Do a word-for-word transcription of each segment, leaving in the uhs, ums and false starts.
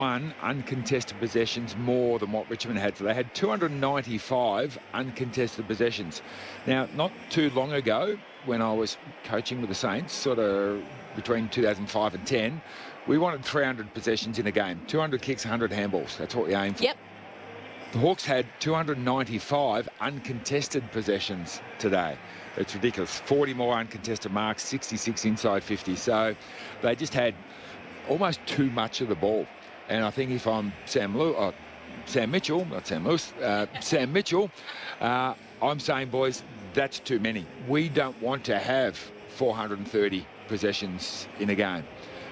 one uncontested possessions more than what Richmond had. So they had two hundred ninety-five uncontested possessions. Now, not too long ago, when I was coaching with the Saints, sort of between two thousand five and ten, we wanted three hundred possessions in a game. two hundred kicks, one hundred handballs. That's what we aimed for. Yep. The Hawks had two hundred ninety-five uncontested possessions today. It's ridiculous. forty more uncontested marks, sixty-six inside fifty. So they just had almost too much of the ball. And I think if I'm Sam Lew, uh, Sam Mitchell, not Sam Lewis, uh, Sam Mitchell, uh, I'm saying, boys, that's too many. We don't want to have four hundred thirty possessions in a game.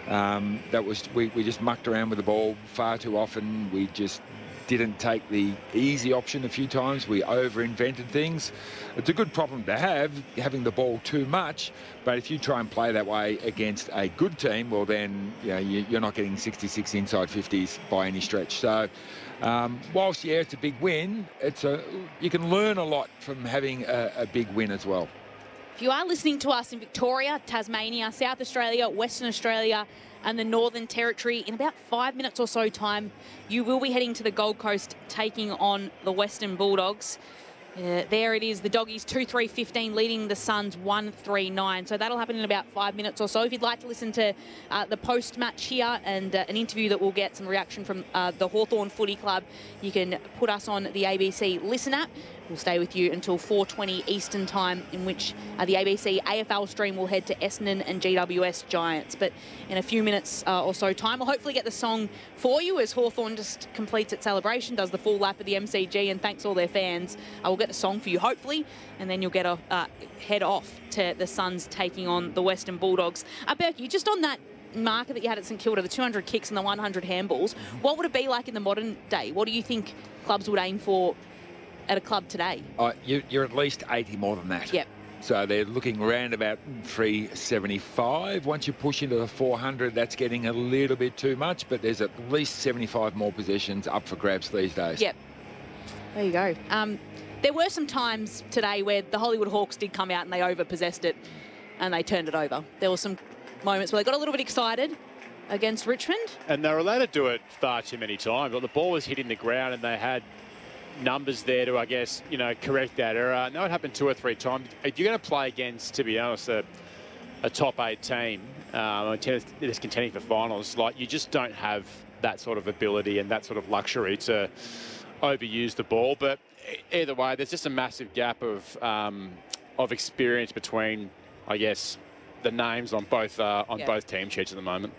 Um, that was we, we just mucked around with the ball far too often. We just didn't take the easy option a few times. We over-invented things. It's a good problem to have, having the ball too much, but if you try and play that way against a good team, well then, you know, you, you're not getting sixty-six inside fifties by any stretch. So um, whilst, yeah, it's a big win, it's a you can learn a lot from having a, a big win as well. If you are listening to us in Victoria, Tasmania, South Australia, Western Australia and the Northern Territory, in about five minutes or so time, you will be heading to the Gold Coast taking on the Western Bulldogs. Uh, there it is, the Doggies two three fifteen leading the Suns one three nine. So that'll happen in about five minutes or so. If you'd like to listen to uh, the post-match here and uh, an interview that will get some reaction from uh, the Hawthorn Footy Club, you can put us on the A B C Listen app. We'll stay with you until four twenty Eastern time, in which uh, the A B C A F L stream will head to Essendon and G W S Giants. But in a few minutes uh, or so time, we'll hopefully get the song for you as Hawthorn just completes its celebration, does the full lap of the M C G and thanks all their fans. Uh, we'll get the song for you, hopefully, and then you'll get a uh, head off to the Suns taking on the Western Bulldogs. Uh, Berkey, just on that marker that you had at St Kilda, the two hundred kicks and the one hundred handballs, what would it be like in the modern day? What do you think clubs would aim for at a club today? Uh, you, you're at least eighty more than that. Yep. So they're looking around about three seventy-five. Once you push into the four hundred, that's getting a little bit too much, but there's at least seventy-five more possessions up for grabs these days. Yep. There you go. Um, there were some times today where the Hollywood Hawks did come out and they over-possessed it and they turned it over. There were some moments where they got a little bit excited against Richmond. And they were allowed to do it far too many times. But the ball was hitting the ground and they had numbers there to, I guess, you know, correct that error. I know it happened two or three times. If you're going to play against, to be honest, a, a top eight team um, that's contending for finals, like, you just don't have that sort of ability and that sort of luxury to overuse the ball. But either way, there's just a massive gap of um, of experience between, I guess, the names on both uh, on yeah. both team sheets at the moment.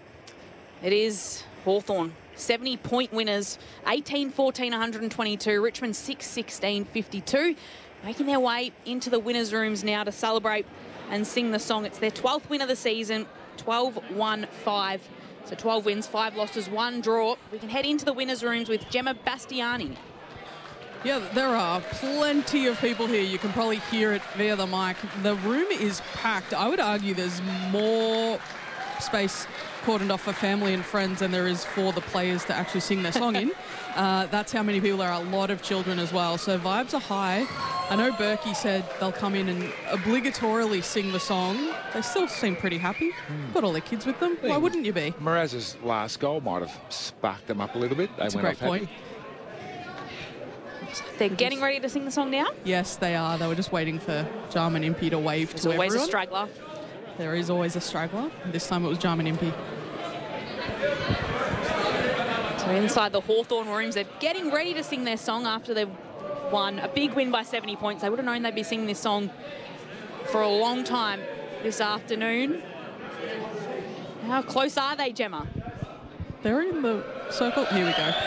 It is Hawthorn, seventy point winners, eighteen fourteen one hundred twenty-two, Richmond six sixteen fifty-two, making their way into the winners' rooms now to celebrate and sing the song. It's their twelfth win of the season, twelve one five. So twelve wins, five losses, one draw. We can head into the winners' rooms with Gemma Bastiani. Yeah, there are plenty of people here. You can probably hear it via the mic. The room is packed. I would argue there's more space cordoned off for family and friends than there is for the players to actually sing their song in. Uh, that's how many people there are. A lot of children as well. So vibes are high. I know Berkey said they'll come in and obligatorily sing the song. They still seem pretty happy. Mm. Got all their kids with them. Why wouldn't you be? Mraz's last goal might have sparked them up a little bit. They That's went a great off point. happy. They're getting ready to sing the song now? Yes, they are. They were just waiting for Jarman Impey to wave There's to always everyone. a straggler. There is always a straggler. This time it was Jarman Impey. So inside the Hawthorn rooms, they're getting ready to sing their song after they've won a big win by seventy points. They would have known they'd be singing this song for a long time this afternoon. How close are they, Gemma? They're in the circle. Here we go.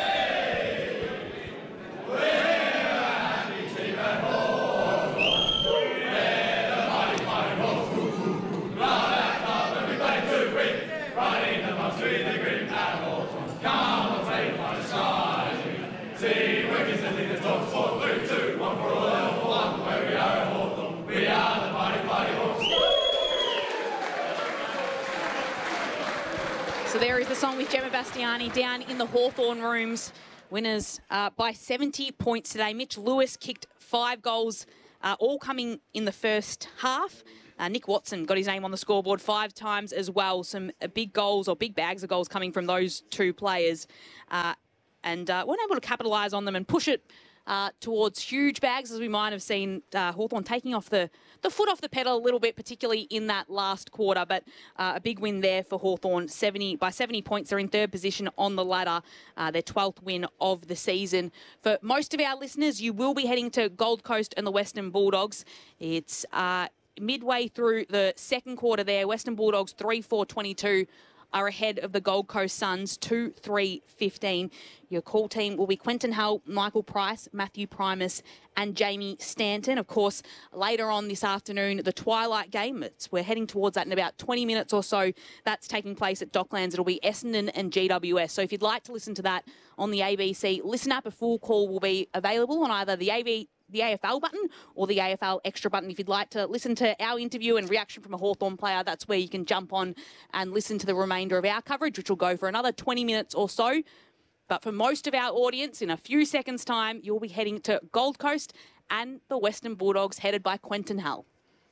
So there is the song with Gemma Bastiani down in the Hawthorn rooms. Winners uh, by seventy points today. Mitch Lewis kicked five goals, uh, all coming in the first half. Uh, Nick Watson got his name on the scoreboard five times as well. Some uh, big goals or big bags of goals coming from those two players. Uh, and uh, weren't able to capitalise on them and push it uh, towards huge bags, as we might have seen uh, Hawthorn taking off the, the foot off the pedal a little bit, particularly in that last quarter. But uh, a big win there for Hawthorn. seventy by seventy points. They're in third position on the ladder. Uh, their twelfth win of the season. For most of our listeners, you will be heading to Gold Coast and the Western Bulldogs. It's uh, midway through the second quarter there. Western Bulldogs three four twenty-two. Are ahead of the Gold Coast Suns, two three fifteen. Your call team will be Quentin Hull, Michael Price, Matthew Primus and Jamie Stanton. Of course, later on this afternoon, the Twilight game. It's, we're heading towards that in about twenty minutes or so. That's taking place at Docklands. It'll be Essendon and G W S. So if you'd like to listen to that on the A B C Listen app, a full call will be available on either the A B the A F L button or the A F L Extra button. If you'd like to listen to our interview and reaction from a Hawthorn player, that's where you can jump on and listen to the remainder of our coverage, which will go for another twenty minutes or so. But for most of our audience, in a few seconds' time, you'll be heading to Gold Coast and the Western Bulldogs, headed by Quentin Hull.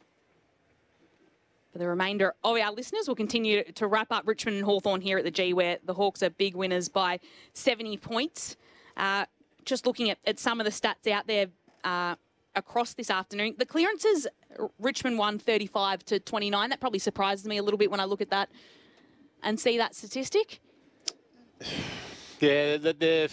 For the remainder of our listeners, we'll continue to wrap up Richmond and Hawthorn here at the G, where the Hawks are big winners by seventy points. Uh, just looking at, at some of the stats out there, Uh, across this afternoon. The clearances, Richmond won thirty-five to twenty-nine. That probably surprises me a little bit when I look at that and see that statistic. Yeah, the, the,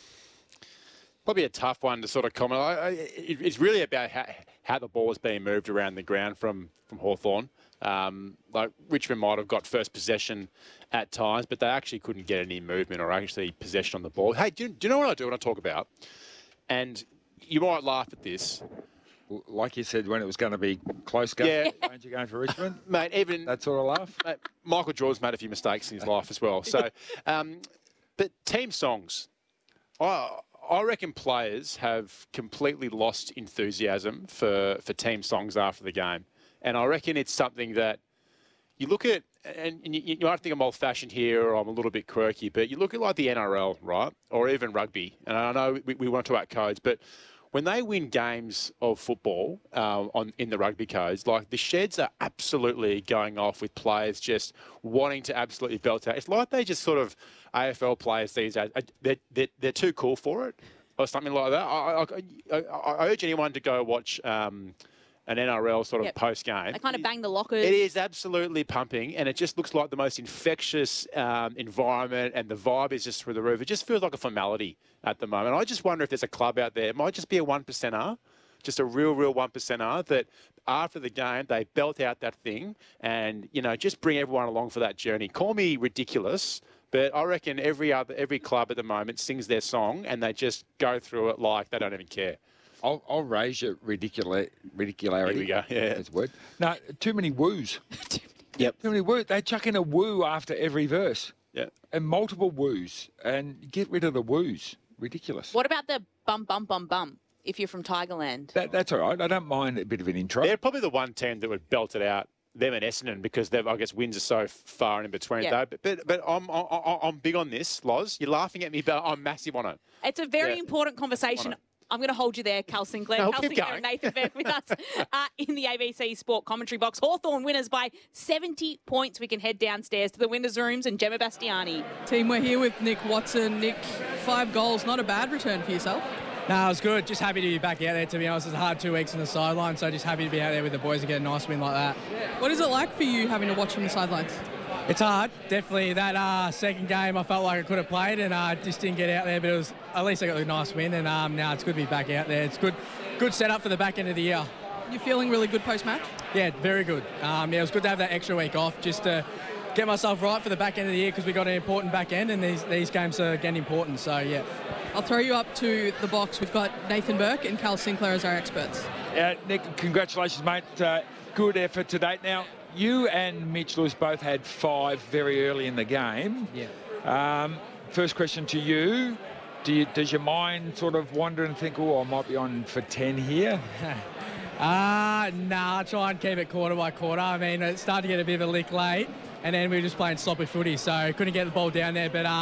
probably a tough one to sort of comment. I, I, it, it's really about how, how the ball is being moved around the ground from, from Hawthorn. Um, like Richmond might have got first possession at times, but they actually couldn't get any movement or actually possession on the ball. Hey, do you, do you know what I do when I talk about? And you might laugh at this. Like you said, when it was going to be close game, Yeah. aren't you going for Richmond? Mate, even... That sort of laugh? Mate, Michael Jordan's made a few mistakes in his life as well. So, um, but team songs. I, I reckon players have completely lost enthusiasm for, for team songs after the game. And I reckon it's something that you look at, and, and you, you might think I'm old-fashioned here or I'm a little bit quirky, but you look at like the N R L, right? Or even rugby. And I know we, we want to talk about codes, but when they win games of football uh, on in the rugby codes, like the sheds are absolutely going off with players just wanting to absolutely belt out. It's like they just sort of, A F L players these days, they're, they're, they're too cool for it or something like that. I, I, I, I urge anyone to go watch um, an N R L sort of Yep. post-game. They kind of bang the lockers. It is absolutely pumping, and it just looks like the most infectious um, environment, and the vibe is just through the roof. It just feels like a formality at the moment. I just wonder if there's a club out there, it might just be a one percenter, just a real, real one percenter, that after the game, they belt out that thing and, you know, just bring everyone along for that journey. Call me ridiculous, but I reckon every other every club at the moment sings their song, and they just go through it like they don't even care. I'll, I'll raise your ridicula- ridicularity. Here we go, yeah. That's a word. No, too many woos. Yep. Too many woos. They chuck in a woo after every verse. Yeah. And multiple woos. And get rid of the woos. Ridiculous. What about the bum, bum, bum, bum, if you're from Tigerland? That, that's all right. I don't mind a bit of an intro. They're probably the one team that would belt it out, them and Essendon, because they've, I guess, wins are so far and in between. Yeah. Though. But but, but I'm, I'm I'm big on this, Loz. You're laughing at me, but I'm massive on it. It's a very Yeah. important conversation. I'm going to hold you there, Cal Sinclair. No, Cal keep Sinclair going. and Nathan Burke with us uh, in the A B C Sport commentary box. Hawthorn winners by seventy points. We can head downstairs to the winners' rooms and Gemma Bastiani. Team, we're here with Nick Watson. Nick, five goals, not a bad return for yourself. No, it was good. Just happy to be back out there, to be honest. It's a hard two weeks on the sideline, so just happy to be out there with the boys and get a nice win like that. What is it like for you having to watch from the sidelines? It's hard, definitely. That uh, second game, I felt like I could have played and uh, just didn't get out there, but it was at least I got a nice win, and um, now it's good to be back out there. It's good, good setup for the back end of the year. You feeling really good post-match? Yeah, very good. Um, yeah, it was good to have that extra week off just to get myself right for the back end of the year, because we got an important back end, and these these games are again important. So yeah. I'll throw you up to the box. We've got Nathan Burke and Cal Sinclair as our experts. Uh, Nick, congratulations, mate. Uh, good effort to date. Now, you and Mitch Lewis both had five very early in the game. Yeah. Um, first question to you. Do you. Does your mind sort of wander and think, oh, I might be on for ten here? Uh, nah, I try and keep it quarter by quarter. I mean, it started to get a bit of a lick late, and then we were just playing sloppy footy, so couldn't get the ball down there. But uh,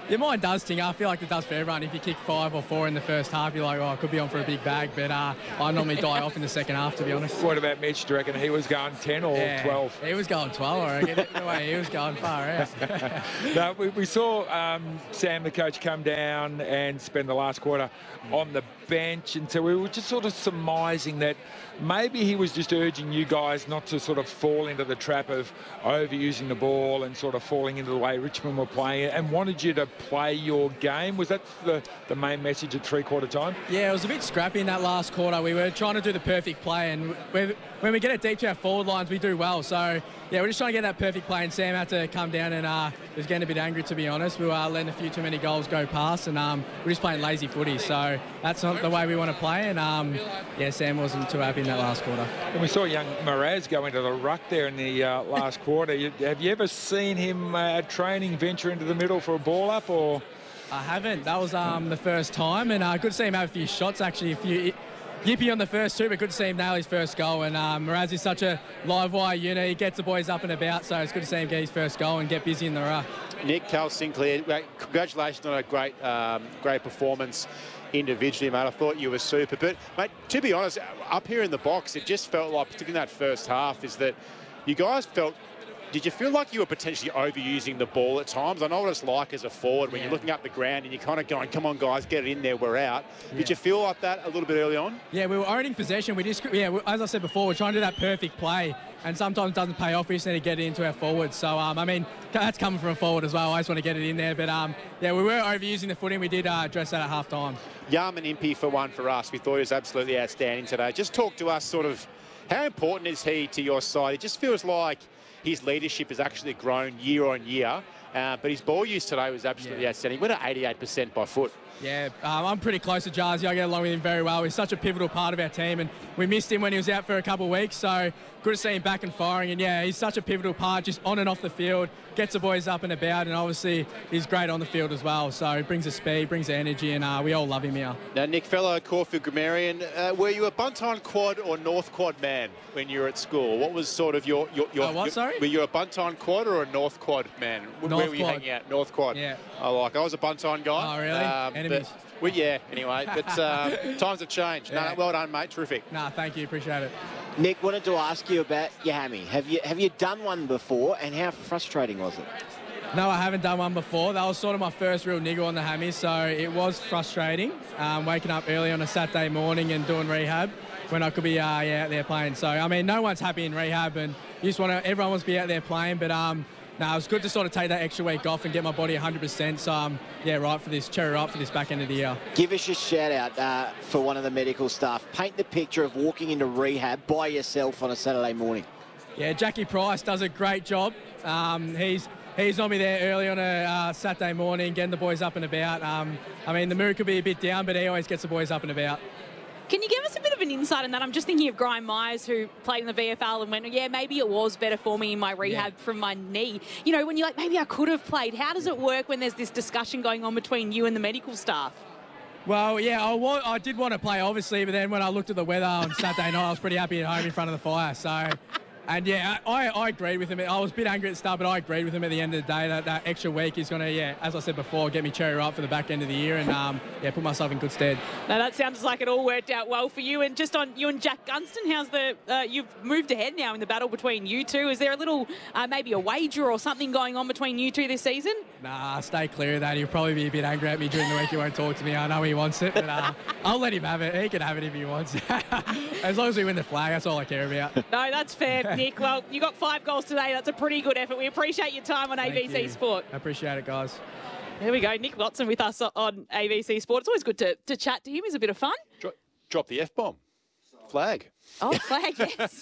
Yeah, mine does, Ting. I feel like it does for everyone. If you kick five or four in the first half, you're like, oh, I could be on for a big bag. But uh, I normally die off in the second half, to be honest. What about Mitch? Do you reckon he was going ten or Yeah, twelve? He was going twelve, I reckon. The way he was going far out. No, we, we saw um, Sam, the coach, come down and spend the last quarter on the bench. And so we were just sort of surmising that maybe he was just urging you guys not to sort of fall into the trap of overusing the ball and sort of falling into the way Richmond were playing it, and wanted you to play your game. Was that the, the main message at three-quarter time? Yeah, it was a bit scrappy in that last quarter. We were trying to do the perfect play, and we, when we get it deep to our forward lines, we do well. So, yeah, we're just trying to get that perfect play, and Sam had to come down and uh, was getting a bit angry, to be honest. We were uh, letting a few too many goals go past, and um, we're just playing lazy footy. So that's not the way we want to play, and um, yeah, Sam wasn't too happy in that last quarter. And we saw young Mraz go into the ruck there in the uh, last quarter. You, have you ever seen him uh, training venture into the middle for a ball up, or...? I haven't. That was um, the first time, and uh, good to see him have a few shots, actually. A few yippee on the first two, but good to see him nail his first goal. And um, Mraz is such a live wire unit. He gets the boys up and about, so it's good to see him get his first goal and get busy in the ruck. Nick, Cal Sinclair, congratulations on a great, um, great performance individually, mate. I thought you were super. But, mate, to be honest, up here in the box, it just felt like, particularly in that first half, is that you guys felt... Did you feel like you were potentially overusing the ball at times? I know what it's like as a forward when yeah. you're looking up the ground and you're kind of going, come on, guys, get it in there, we're out. Yeah. Did you feel like that a little bit early on? Yeah, we were owning possession. We just, yeah, as I said before, we're trying to do that perfect play, and sometimes it doesn't pay off. We just need to get it into our forwards. So, um, I mean, that's coming from a forward as well. I just want to get it in there. But, um, yeah, we were overusing the footing. We did uh, address that at half-time. Yarman Impey for one for us. We thought he was absolutely outstanding today. Just talk to us sort of, how important is he to your side? It just feels like his leadership has actually grown year on year, uh, but his ball use today was absolutely yeah. outstanding. He went at eighty-eight percent by foot. Yeah, um, I'm pretty close to Jarzy. I get along with him very well. He's such a pivotal part of our team, and we missed him when he was out for a couple of weeks, so good to see him back and firing. And, yeah, he's such a pivotal part, just on and off the field, gets the boys up and about, and obviously he's great on the field as well. So he brings the speed, brings the energy, and uh, we all love him here. Now, Nick, fellow Caulfield Grammarian, uh, were you a Bunton quad or North quad man when you were at school? What was sort of your... your, your, uh, what, your sorry? Were you a Bunton quad or a North quad man? North Where were you quad. hanging out? North quad. Yeah. I like. I was a Bunton guy. Oh, really? Um, Enemies. But, well, yeah, anyway, but uh, times have changed. Yeah. No, well done, mate. Terrific. No, thank you. Appreciate it. Nick, wanted to ask you about your hammy. Have you have you done one before, and how frustrating was it? No, I haven't done one before. That was sort of my first real niggle on the hammy, so it was frustrating. Um, waking up early on a Saturday morning and doing rehab when I could be uh, yeah, out there playing. So, I mean, no one's happy in rehab, and you just want to, everyone wants to be out there playing, but um, no, it was good to sort of take that extra week off and get my body one hundred percent. So, um, yeah, right for this, cherry right for this back end of the year. Give us a shout out uh, for one of the medical staff. Paint the picture of walking into rehab by yourself on a Saturday morning. Yeah, Jackie Price does a great job. Um, he's he's on me there early on a uh, Saturday morning, getting the boys up and about. Um, I mean, the mood could be a bit down, but he always gets the boys up and about. Can you give us a bit of an insight in that? I'm just thinking of Graham Myers, who played in the V F L and went, yeah, maybe it was better for me in my rehab yeah. from my knee. You know, when you're like, maybe I could have played. How does it work when there's this discussion going on between you and the medical staff? Well, yeah, I, wa- I did want to play, obviously, but then when I looked at the weather on Saturday night, I was pretty happy at home in front of the fire. So, and yeah, I, I agreed with him. I was a bit angry at the start, but I agreed with him at the end of the day that that extra week is going to, yeah, as I said before, get me cherry ripe for the back end of the year and, um, yeah, put myself in good stead. Now, that sounds like it all worked out well for you. And just on you and Jack Gunston, how's the, uh, you've moved ahead now in the battle between you two. Is there a little, uh, maybe a wager or something going on between you two this season? Nah, stay clear of that. He'll probably be a bit angry at me during the week. He won't talk to me. I know he wants it, but uh, I'll let him have it. He can have it if he wants. As long as we win the flag, that's all I care about. No, that's fair, Nick. Well, you got five goals today. That's a pretty good effort. We appreciate your time on Thank A B C you. Sport. I appreciate it, guys. There we go. Nick Watson with us on A B C Sport. It's always good to, to chat to him. He's a bit of fun. Drop, drop the F-bomb. Flag. Oh, flag, yes.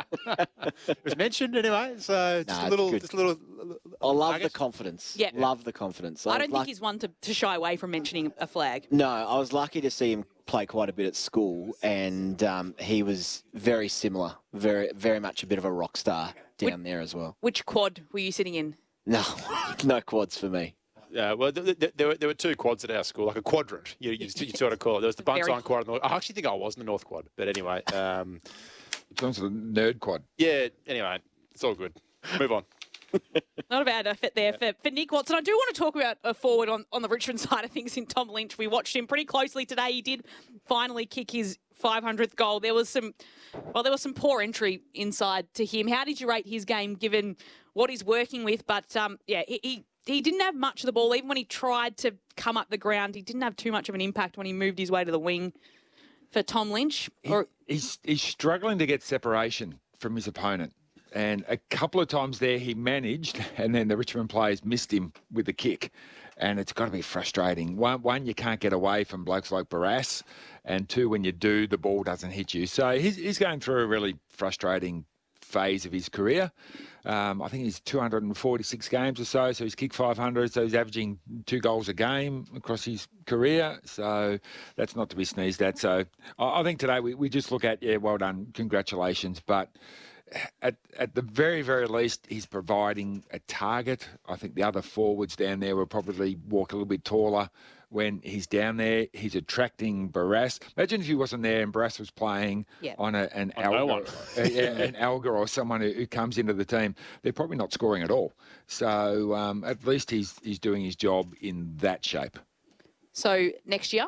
It was mentioned anyway, so just nah, a little... Just a little I love nugget. the confidence. Yeah. Love the confidence. I, I don't think luck- he's one to, to shy away from mentioning a flag. No, I was lucky to see him play quite a bit at school, and um, he was very similar, very very much a bit of a rock star down which, there as well. Which quad were you sitting in? No, no quads for me. Yeah, well, th- th- there, were, there were two quads at our school, like a quadrant, you, you, you sort of call it. There was the Bunton Very... quad. And the, I actually think I was in the North quad, but anyway. Um, in terms of the nerd quad. Yeah, anyway, it's all good. Move on. Not a bad effort there for, for Nick Watson. I do want to talk about a forward on, on the Richmond side of things in Tom Lynch. We watched him pretty closely today. He did finally kick his five hundredth goal. There was some, well, there was some poor entry inside to him. How did you rate his game given what he's working with? But, um, yeah, he, he he didn't have much of the ball. Even when he tried to come up the ground, he didn't have too much of an impact when he moved his way to the wing for Tom Lynch. Or he, he's, he's struggling to get separation from his opponent. And a couple of times there he managed, and then the Richmond players missed him with the kick. And it's got to be frustrating. One, one, you can't get away from blokes like Barrass. And two, when you do, the ball doesn't hit you. So he's, he's going through a really frustrating phase of his career. Um, I think he's two hundred forty-six games or so, so he's kicked five hundred, so he's averaging two goals a game across his career. So that's not to be sneezed at. So I, I think today we, we just look at, yeah, well done, congratulations. But at, at the very, very least, he's providing a target. I think the other forwards down there will probably walk a little bit taller when he's down there. He's attracting Barrass. Imagine if he wasn't there and Barrass was playing yeah. on a, an, On Alga, no one. a, an Alga or someone who, who comes into the team. They're probably not scoring at all. So um, at least he's he's doing his job in that shape. So next year?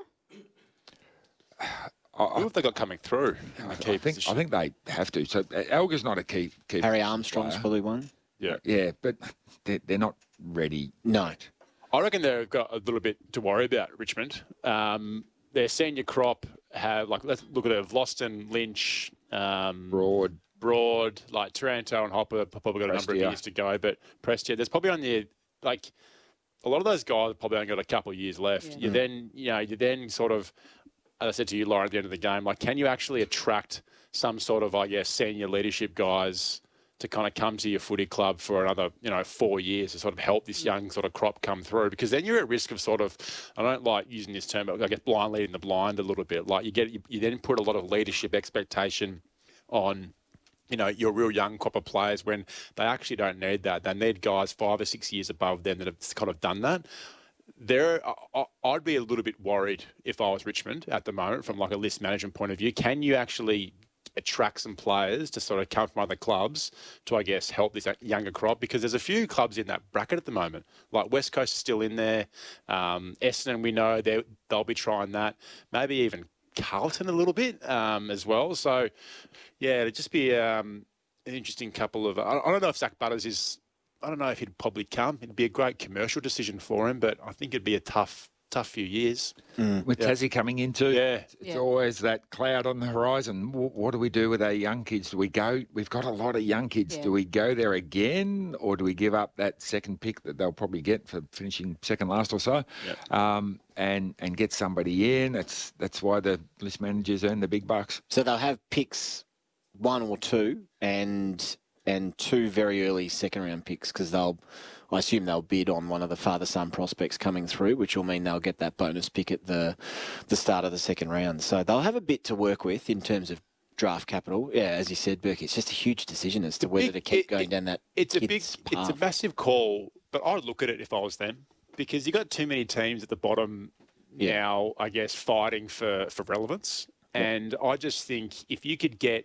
Who have they got coming through? I, I think I think they have to. So uh, Alga's not a key. key Harry Armstrong's player. probably one. Yeah. Yeah, but they're, they're not ready. No. I reckon they've got a little bit to worry about, Richmond. Um, their senior crop have, like, let's look at it, Vlosten, Lynch, um, Broad. Broad, like Taranto and Hopper, probably got a number of Prestia. years to go, but Prestia, there's probably only, like, a lot of those guys have probably only got a couple of years left. Yeah. You then, you know, you then sort of, as I said to you, Lauren, at the end of the game, like, can you actually attract some sort of, I guess, senior leadership guys to kind of come to your footy club for another, you know, four years to sort of help this young sort of crop come through? Because then you're at risk of sort of, I don't like using this term, but I guess blind leading the blind a little bit. Like, you get, you, you then put a lot of leadership expectation on, you know, your real young crop of players when they actually don't need that. They need guys five or six years above them that have kind of done that. There, I- I'd be a little bit worried if I was Richmond at the moment from like a list management point of view. Can you actually attract some players to sort of come from other clubs to, I guess, help this younger crop? Because there's a few clubs in that bracket at the moment. Like West Coast is still in there. Um, Essendon, we know they they'll be trying that. Maybe even Carlton a little bit um, as well. So, yeah, it'd just be um, an interesting couple of... I, I don't know if Zach Butters is... I don't know if he'd probably come. It'd be a great commercial decision for him, but I think it'd be a tough, tough few years. With Yeah. Tassie coming in too, Yeah. it's Yeah. always that cloud on the horizon. W- What do we do with our young kids? Do we go? We've got a lot of young kids. Yeah. Do we go there again, or do we give up that second pick that they'll probably get for finishing second last or so, um, and and get somebody in? That's that's why the list managers earn the big bucks. So they'll have picks one or two and and two very early second round picks because they'll, I assume they'll bid on one of the father son prospects coming through, which will mean they'll get that bonus pick at the the start of the second round. So they'll have a bit to work with in terms of draft capital. Yeah, as you said, Burke, it's just a huge decision as to whether big- to keep it- going it- down that. It's a big, kid's it's a path. massive call, but I'd look at it if I was them because you got too many teams at the bottom Yeah. now, I guess, fighting for, for relevance. And I just think if you could get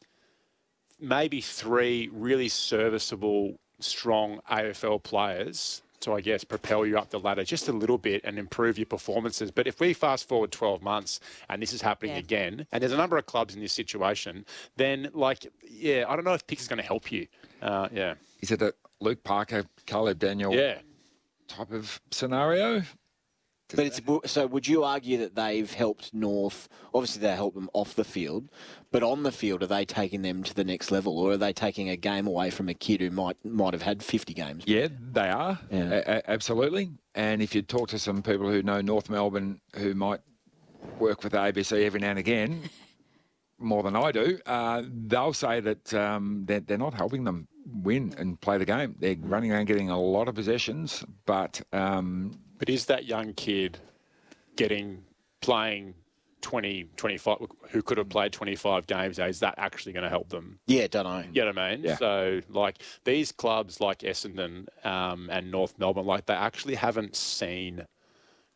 maybe three really serviceable, strong A F L players to, I guess, propel you up the ladder just a little bit and improve your performances. But if we fast forward twelve months and this is happening Yeah. again, and there's a number of clubs in this situation, then, like, yeah, I don't know if pick is going to help you. Uh, yeah. Is it a Luke Parker, Caleb Daniel Yeah. type of scenario? But it's so. Would you argue that they've helped North? Obviously, they help them off the field, but on the field, are they taking them to the next level, or are they taking a game away from a kid who might might have had fifty games? Yeah, they are. Yeah. A- a- absolutely. And if you talk to some people who know North Melbourne who might work with the A B C every now and again, more than I do, uh, they'll say that um, they're, they're not helping them win and play the game. They're running around getting a lot of possessions, but um, But is that young kid getting, playing twenty, twenty-five, who could have played twenty-five games, is that actually going to help them? Yeah, don't know. You know what I mean? Yeah. So, like, these clubs like Essendon um, and North Melbourne, like, they actually haven't seen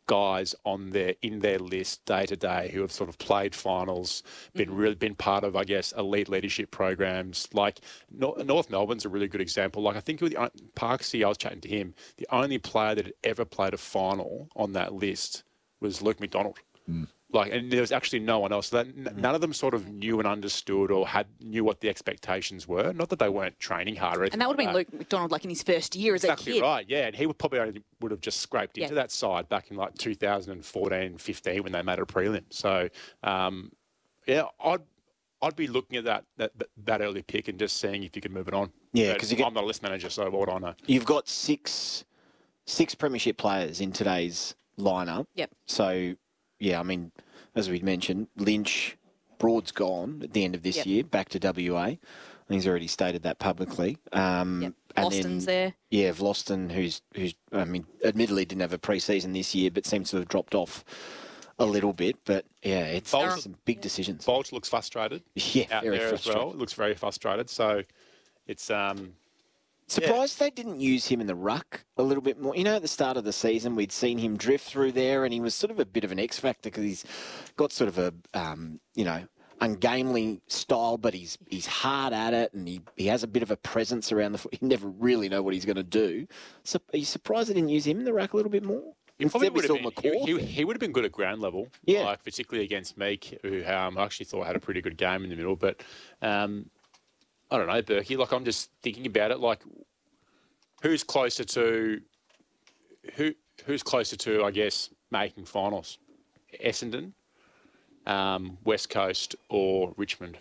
guys on their in their list day to day who have sort of played finals, been Mm-hmm. really been part of, I guess, elite leadership programs. Like Nor- North Melbourne's a really good example. Like I think with the, Parksy, I was chatting to him, the only player that had ever played a final on that list was Luke McDonald. Mm. Like, and there was actually no one else. So that, n- none of them sort of knew and understood or had knew what the expectations were. Not that they weren't training hard or anything. And that would have been like Luke McDonald, like in his first year as Exactly a kid. right, yeah. And he would probably only would have just scraped into Yeah. that side back in like two thousand fourteen, fifteen when they made a prelim. So, um, yeah, I'd I'd be looking at that, that that early pick and just seeing if you could move it on. Yeah, But 'cause you get- I'm not a list manager, so what would I know? You've got six six premiership players in today's lineup. Yep. So, yeah, I mean, as we mentioned, Lynch, Broad's gone at the end of this Yep. year, back to W A. I think he's already stated that publicly. Um, Yep. and Austin's then, there. Yeah, Vloston, who's, who's, I mean, admittedly didn't have a pre-season this year, but seems to have dropped off a little bit. But, yeah, it's Bolt- some big decisions. Bolt looks frustrated Yeah, out very there frustrated. as well. Looks very frustrated. So it's um, Surprised they didn't use him in the ruck a little bit more. You know, at the start of the season, we'd seen him drift through there, and he was sort of a bit of an X factor because he's got sort of a, um, you know, ungainly style, but he's he's hard at it, and he, he has a bit of a presence around the foot. You never really know what he's going to do. So, are you surprised they didn't use him in the ruck a little bit more? He probably Instead, we would saw have been, he, McCaw. he, he would have been good at ground level, Yeah. like particularly against Meek, who um, I actually thought had a pretty good game in the middle. But um, I don't know, Berkey. Like I'm just thinking about it. Like who's closer to who? Who's closer to? I guess making finals, Essendon, um, West Coast, or Richmond.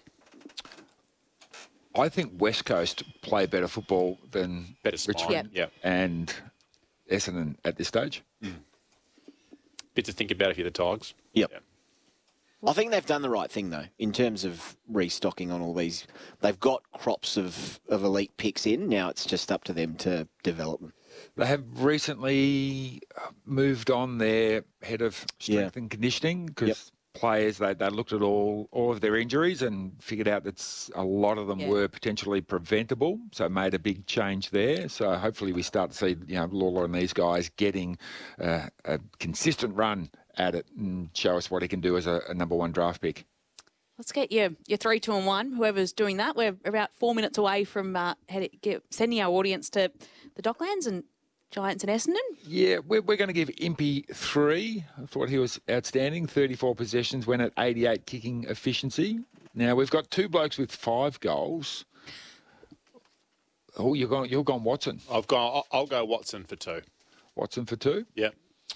I think West Coast play better football than Better spine. Richmond Yeah. and Essendon at this stage. Bit to think about if you're the Tigers. Yep. Yeah. I think they've done the right thing, though, in terms of restocking on all these. They've got crops of, of elite picks in. Now it's just up to them to develop them. They have recently moved on their head of strength Yeah. and conditioning because Yep. players, they, they looked at all, all of their injuries and figured out that s- a lot of them Yeah. were potentially preventable, so made a big change there. So hopefully we start to see, you know, Lawler and these guys getting uh, a consistent run at it and show us what he can do as a, a number one draft pick. Let's get your, your three, two, and one. Whoever's doing that, we're about four minutes away from uh, head, get, sending our audience to the Docklands and Giants and Essendon. Yeah, we're, we're going to give Impey three. I thought he was outstanding. thirty-four possessions, went at eighty-eight kicking efficiency. Now, we've got two blokes with five goals. Oh, you're going, you're gone Watson. I've gone. I'll, I'll go Watson for two. Watson for two. Yeah.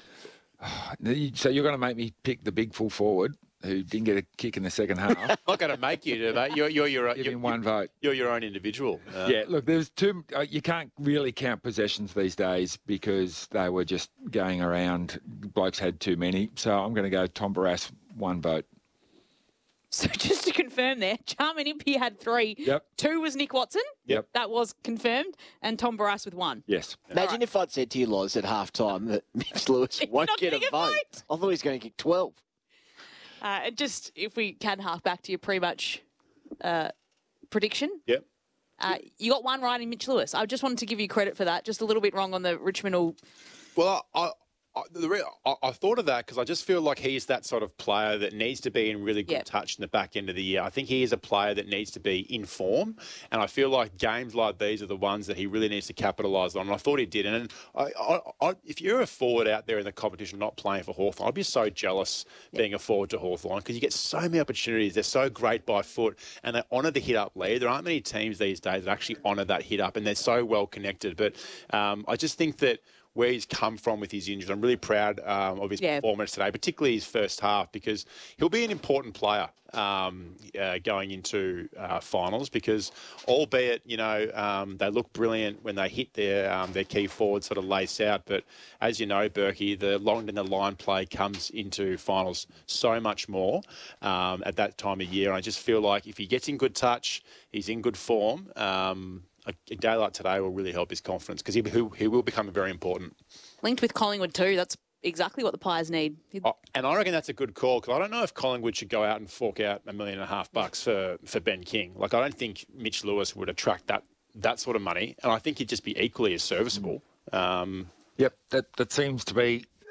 So you're going to make me pick the big full forward who didn't get a kick in the second half. I'm not going to make you do that. You're, you're, you're, Give you're, him one vote. you're your own individual. Uh, Yeah, look, there's two. Uh, you can't really count possessions these days because they were just going around. Blokes had too many. So I'm going to go Tom Barrass, one vote. So just to confirm there, Jarman Impey had three. Yep. Two was Nick Watson. Yep. That was confirmed. And Tom Barrass with one. Yes. Imagine if I'd said to you, Loz, at half time that Mitch Lewis You're won't not get a getting a vote. vote. I thought he was going to kick twelve. Uh, and just if we can hark back to your pre-match uh, prediction. Yep. Uh, you got one right in Mitch Lewis. I just wanted to give you credit for that. Just a little bit wrong on the Richmond all. Well, I, I, the re- I, I thought of that because I just feel like he's that sort of player that needs to be in really good Yeah. touch in the back end of the year. I think he is a player that needs to be in form, and I feel like games like these are the ones that he really needs to capitalise on. And I thought he did. And I, I, I, if you're a forward out there in the competition not playing for Hawthorn, I'd be so jealous being a forward to Hawthorn because you get so many opportunities. They're so great by foot, and they honour the hit up lead. There aren't many teams these days that actually honour that hit up, and they're so well connected. But um, I just think that where he's come from with his injuries. I'm really proud um, of his Yeah. performance today, particularly his first half, because he'll be an important player um, uh, going into uh, finals. Because albeit, you know, um, they look brilliant when they hit their um, their key forward sort of lace out, but as you know, Berkey, the long down the line play comes into finals so much more um, at that time of year. And I just feel like if he gets in good touch, he's in good form. Um, A a day like today will really help his confidence because he, he, he will become very important. Linked with Collingwood too. That's exactly what the Pies need. Oh, and I reckon that's a good call because I don't know if Collingwood should go out and fork out a million and a half bucks for, for Ben King. Like, I don't think Mitch Lewis would attract that that sort of money, and I think he'd just be equally as serviceable. Um, Yep, that, that seems to be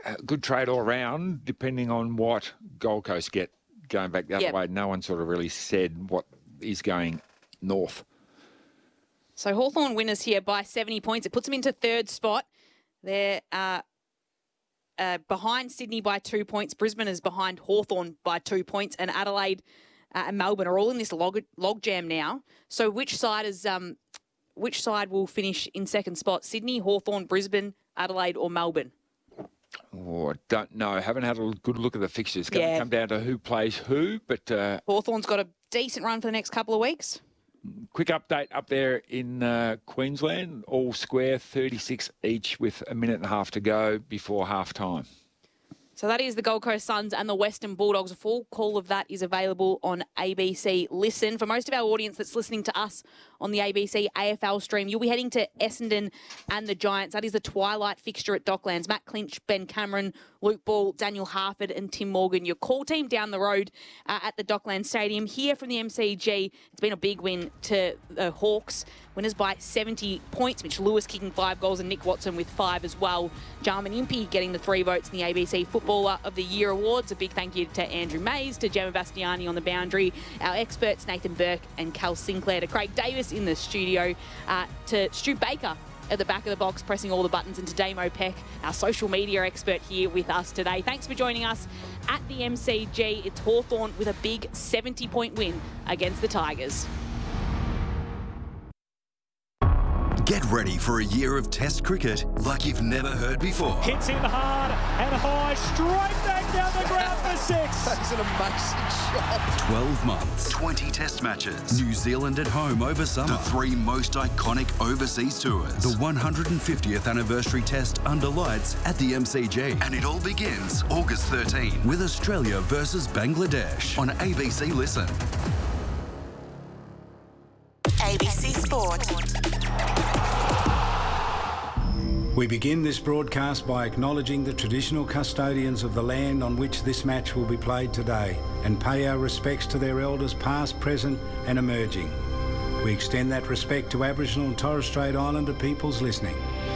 a good trade all round, depending on what Gold Coast get going back the other Yep. way. No one sort of really said what is going north. So Hawthorn winners here by seventy points. It puts them into third spot. They're uh, uh, behind Sydney by two points. Brisbane is behind Hawthorn by two points. And Adelaide uh, and Melbourne are all in this log, log jam now. So which side is um, which side will finish in second spot? Sydney, Hawthorn, Brisbane, Adelaide or Melbourne? Oh, I don't know. Haven't had a good look at the fixtures. It's going Yeah. to come down to who plays who. But uh, Hawthorn's got a decent run for the next couple of weeks. quick update up there in uh, Queensland. All square, thirty-six each with a minute and a half to go before half time. So that is the Gold Coast Suns and the Western Bulldogs. A full call of that is available on A B C Listen. For most of our audience that's listening to us on the A B C A F L stream, you'll be heading to Essendon and the Giants. That is the twilight fixture at Docklands. Matt Clinch, Ben Cameron, Luke Ball, Daniel Harford and Tim Morgan. Your call team down the road uh, at the Docklands Stadium. Here from the M C G, it's been a big win to the Hawks. Winners by seventy points. Mitch Lewis kicking five goals and Nick Watson with five as well. Jarman Impey getting the three votes in the A B C Footballer of the Year awards. A big thank you to Andrew Mays, to Gemma Bastiani on the boundary, our experts Nathan Burke and Cal Sinclair, to Craig Davis in the studio, uh, to Stu Baker at the back of the box pressing all the buttons, and to Damo Peck, our social media expert here with us today. Thanks for joining us at the M C G. It's Hawthorn with a big seventy point win against the Tigers. Get ready for a year of Test cricket like you've never heard before. Hits in hard and high, straight back down the ground for six. That's an amazing shot. twelve months, twenty Test matches, New Zealand at home over summer, the three most iconic overseas tours, the one hundred fiftieth anniversary Test under lights at the M C G. And it all begins August thirteenth with Australia versus Bangladesh on A B C Listen. A B C Sport. We begin this broadcast by acknowledging the traditional custodians of the land on which this match will be played today and pay our respects to their elders past, present and emerging. We extend that respect to Aboriginal and Torres Strait Islander peoples listening.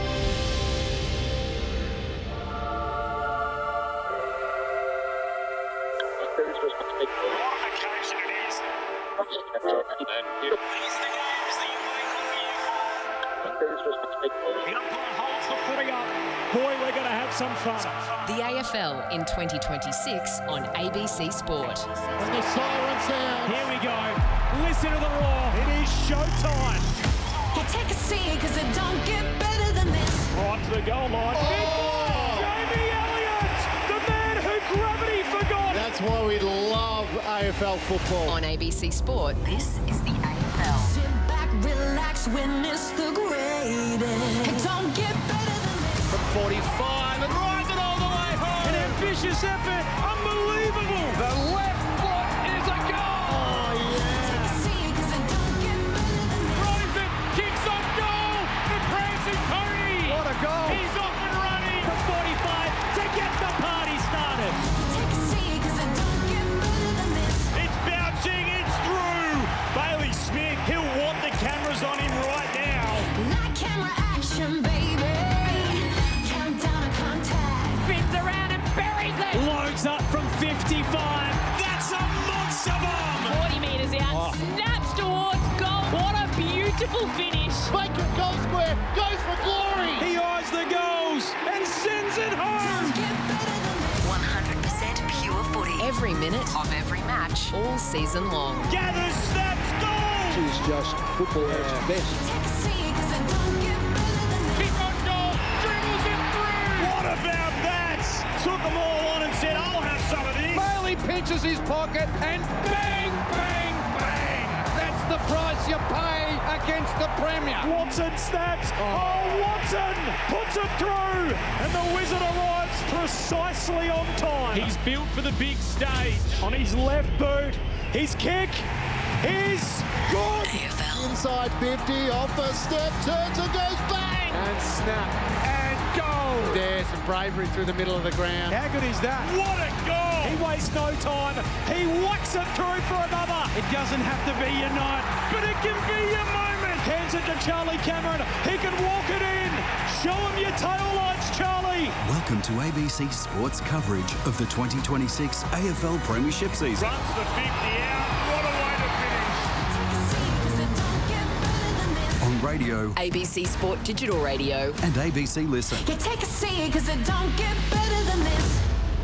Some fun. The A F L in twenty twenty-six on A B C Sport. And the siren sound. Here we go. Listen to the roar. It is showtime. Hey, take a seat, because it don't get better than this. Right to the goal line. Oh. Jamie Elliott, the man who gravity forgot. That's why we love A F L football. On A B C Sport, This is the A F L. Sit back, relax, witness the greatest. It don't get better than this. From forty-five and rides it all the way home. An ambitious effort. Unbelievable. The left foot is a goal. Oh, yeah. Take a seat, because it don't get better than this. Throws it, kicks on goal. The prancing pony. What a goal. He's off and running from forty-five to get the party started. Take a seat, because it don't get better than this. It's bouncing, it's through. Bailey Smith, he'll want the cameras on him right now. Light camera action, baby. Countdown to contact. Spins around and buries it. Loads up from fifty-five. That's a monster bomb. forty metres out, snaps towards goal. What a beautiful finish. Bacon goal square, goes for glory. He eyes the goals and sends it home. Get better than this. one hundred percent pure footy. Every minute of every match, all season long. Gathers, snaps, goal. She's just football at its best. Take a seat, because it don't get better than this. Kick on goal, dribbles it through. What about that? Took them all on and said, I'll have some of this. Bailey pinches his pocket and bang, bang, bang. That's the price you pay against the Premier. Watson snaps. Oh, Watson puts it through. And the Wizard arrives precisely on time. He's built for the big stage. On his left boot, his kick is good. A F L. Inside fifty, off the step, turns and goes bang. And snap. And goal. There's some bravery through the middle of the ground. How good is that? What a goal! He wastes no time. He whacks it through for another. It doesn't have to be your night, but it can be your moment. Hands it to Charlie Cameron. He can walk it in. Show him your tail lights It's Charlie. Welcome to A B C Sports coverage of the twenty twenty-six A F L Premiership season. Runs the fifty out. What a way to finish. On radio, A B C Sport Digital Radio. and A B C Listen. You take a seat, because it don't get better than this.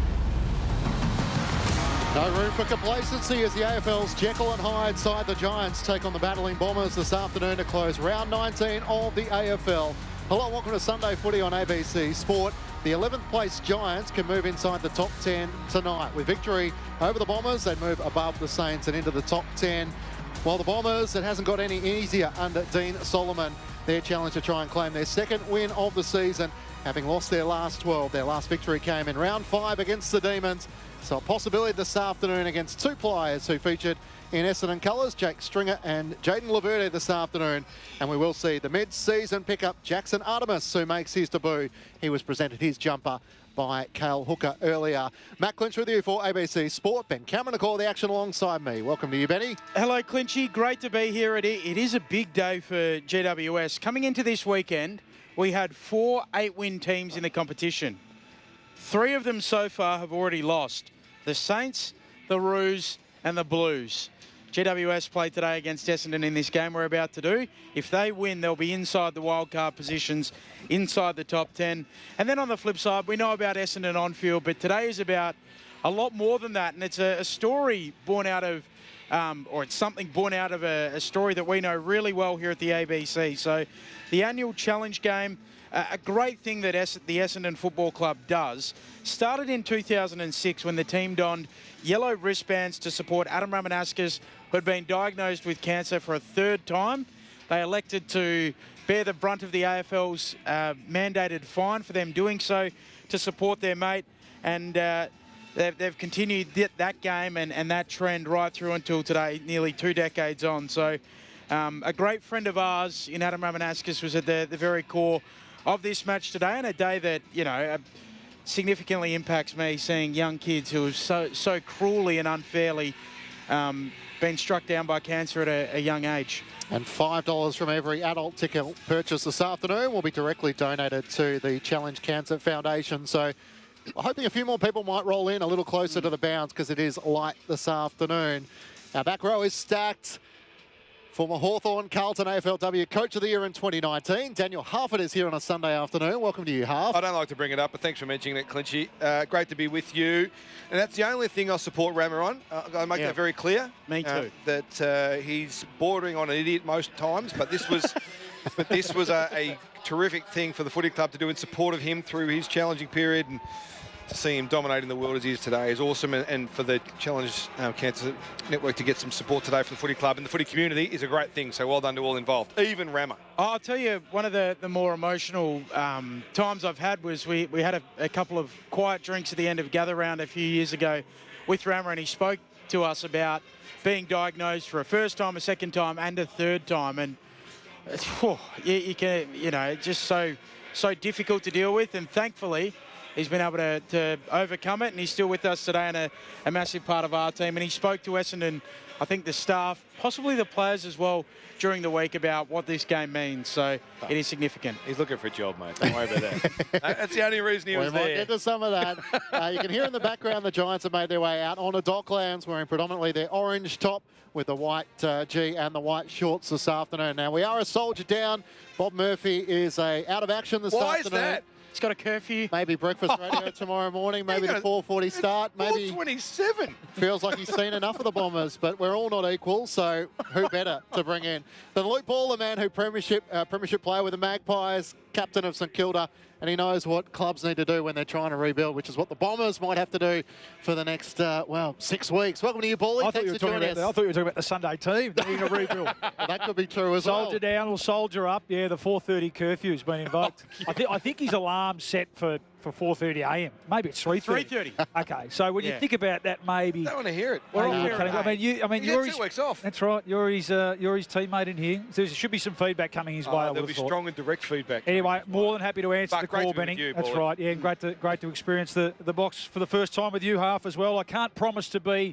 No room for complacency as the A F L's Jekyll and Hyde side. The Giants take on the battling Bombers this afternoon to close round nineteen of the A F L. Hello and welcome to Sunday Footy on A B C Sport. The eleventh place Giants can move inside the top ten tonight. With victory over the Bombers, they move above the Saints and into the top ten. While the Bombers, it hasn't got any easier under Dean Solomon. Their challenge to try and claim their second win of the season, having lost their last twelve. Their last victory came in round five against the Demons. So a possibility this afternoon against two players who featured in Essendon colours, Jake Stringer and Jaden Laverde this afternoon. And we will see the mid-season pickup Jackson Artemis, who makes his debut. He was presented his jumper by Cale Hooker earlier. Matt Clinch with you for A B C Sport. Ben Cameron to call the action alongside me. Welcome to you, Benny. Hello, Clinchy. Great to be here. It it is a big day for G W S. Coming into this weekend, we had four eight-win teams in the competition. Three of them so far have already lost. The Saints, the Roos and the Blues. G W S played today against Essendon in this game we're about to do. If they win, they'll be inside the wildcard positions, inside the top ten. And then on the flip side, we know about Essendon on field, but today is about a lot more than that. And it's a, a story born out of, um, or it's something born out of a, a story that we know really well here at the A B C. So the annual challenge game, uh, a great thing that es- the Essendon Football Club does, started in two thousand six when the team donned yellow wristbands to support Adam Ramanauskas, who had been diagnosed with cancer for a third time. They elected to bear the brunt of the A F L's uh, mandated fine for them doing so to support their mate. And uh, they've, they've continued that, that game and, and that trend right through until today, nearly two decades on. So um, a great friend of ours in Adam Ramanauskas was at the, the very core of this match today, and a day that, you know, uh, significantly impacts me, seeing young kids who have so, so cruelly and unfairly um, been struck down by cancer at a, a young age. And five dollars from every adult ticket purchased this afternoon will be directly donated to the Challenge Cancer Foundation. So I'm hoping a few more people might roll in a little closer to the bounds because it is light this afternoon. Our back row is stacked. Former Hawthorn Carlton A F L W Coach of the Year in twenty nineteen. Daniel Harford is here on a Sunday afternoon. Welcome to you, Harf. I don't like to bring it up, but thanks for mentioning it, Clinchy. Uh, great to be with you. And that's the only thing I'll support Rammer on. Uh, I'll make Yeah. that very clear. Me too. Uh, that uh, he's bordering on an idiot most times, but this was but this was a, a terrific thing for the footy club to do in support of him through his challenging period. And to see him dominating the world as he is today is awesome. And, and for the Challenge um, Cancer Network to get some support today for the footy club and the footy community is a great thing. So well done to all involved, even Rammer. I'll tell you, one of the, the more emotional um, times I've had was we, we had a, a couple of quiet drinks at the end of Gather Round a few years ago with Rammer, and he spoke to us about being diagnosed for a first time, a second time, and a third time. And it's, whew, you, you can, you know, it's just so so difficult to deal with. And thankfully, he's been able to, to overcome it, and he's still with us today and a, a massive part of our team. And he spoke to Essendon, I think the staff, possibly the players as well, during the week about what this game means. So it is significant. He's looking for a job, mate. Don't worry about that. That's the only reason he we was might there. get to some of that. uh, you can hear in the background the Giants have made their way out onto Docklands, wearing predominantly their orange top with the white uh, G and the white shorts this afternoon. Now, we are a soldier down. Bob Murphy is a out of action this Why afternoon. is that? He's got a curfew. Maybe breakfast radio tomorrow morning, maybe the four forty start. Maybe four twenty-seven. Feels like he's seen enough of the Bombers, but we're all not equal, so who better to bring in than Luke Ball, the man who premiership uh, premiership player with the Magpies, captain of St Kilda, and he knows what clubs need to do when they're trying to rebuild, which is what the Bombers might have to do for the next, uh, well, six weeks. Welcome to you, Paulie. I thought, Thanks you were for talking joining about the, us. I thought you were talking about the Sunday team. They need to rebuild. Well, that could be true as well. Soldier down or soldier up. Yeah, the four thirty curfew's been invoked. I, th- I think his alarm's set for, for four thirty a m. Maybe it's three thirty. three thirty. Okay, so when Yeah. you think about that, maybe... I don't want to hear it. We're all No, fair enough. I mean, you, I mean, He you're had his, two weeks off. That's right. You're his, uh, you're his teammate in here. So there should be some feedback coming his way. I Oh, would there'll be have thought. strong and direct feedback. Anyway, more than happy to answer But the great call, to be with Benny. you, That's Paulie. right. Yeah, and great to great to experience the, the box for the first time with you, Half, as well. I can't promise to be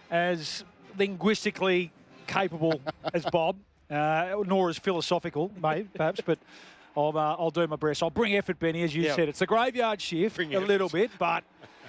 as linguistically capable as Bob, uh, nor as philosophical, maybe, perhaps, but I'll, uh, I'll do my best. I'll bring effort, Benny, as you Yep. said. It's a graveyard shift Bring a effort. little bit, but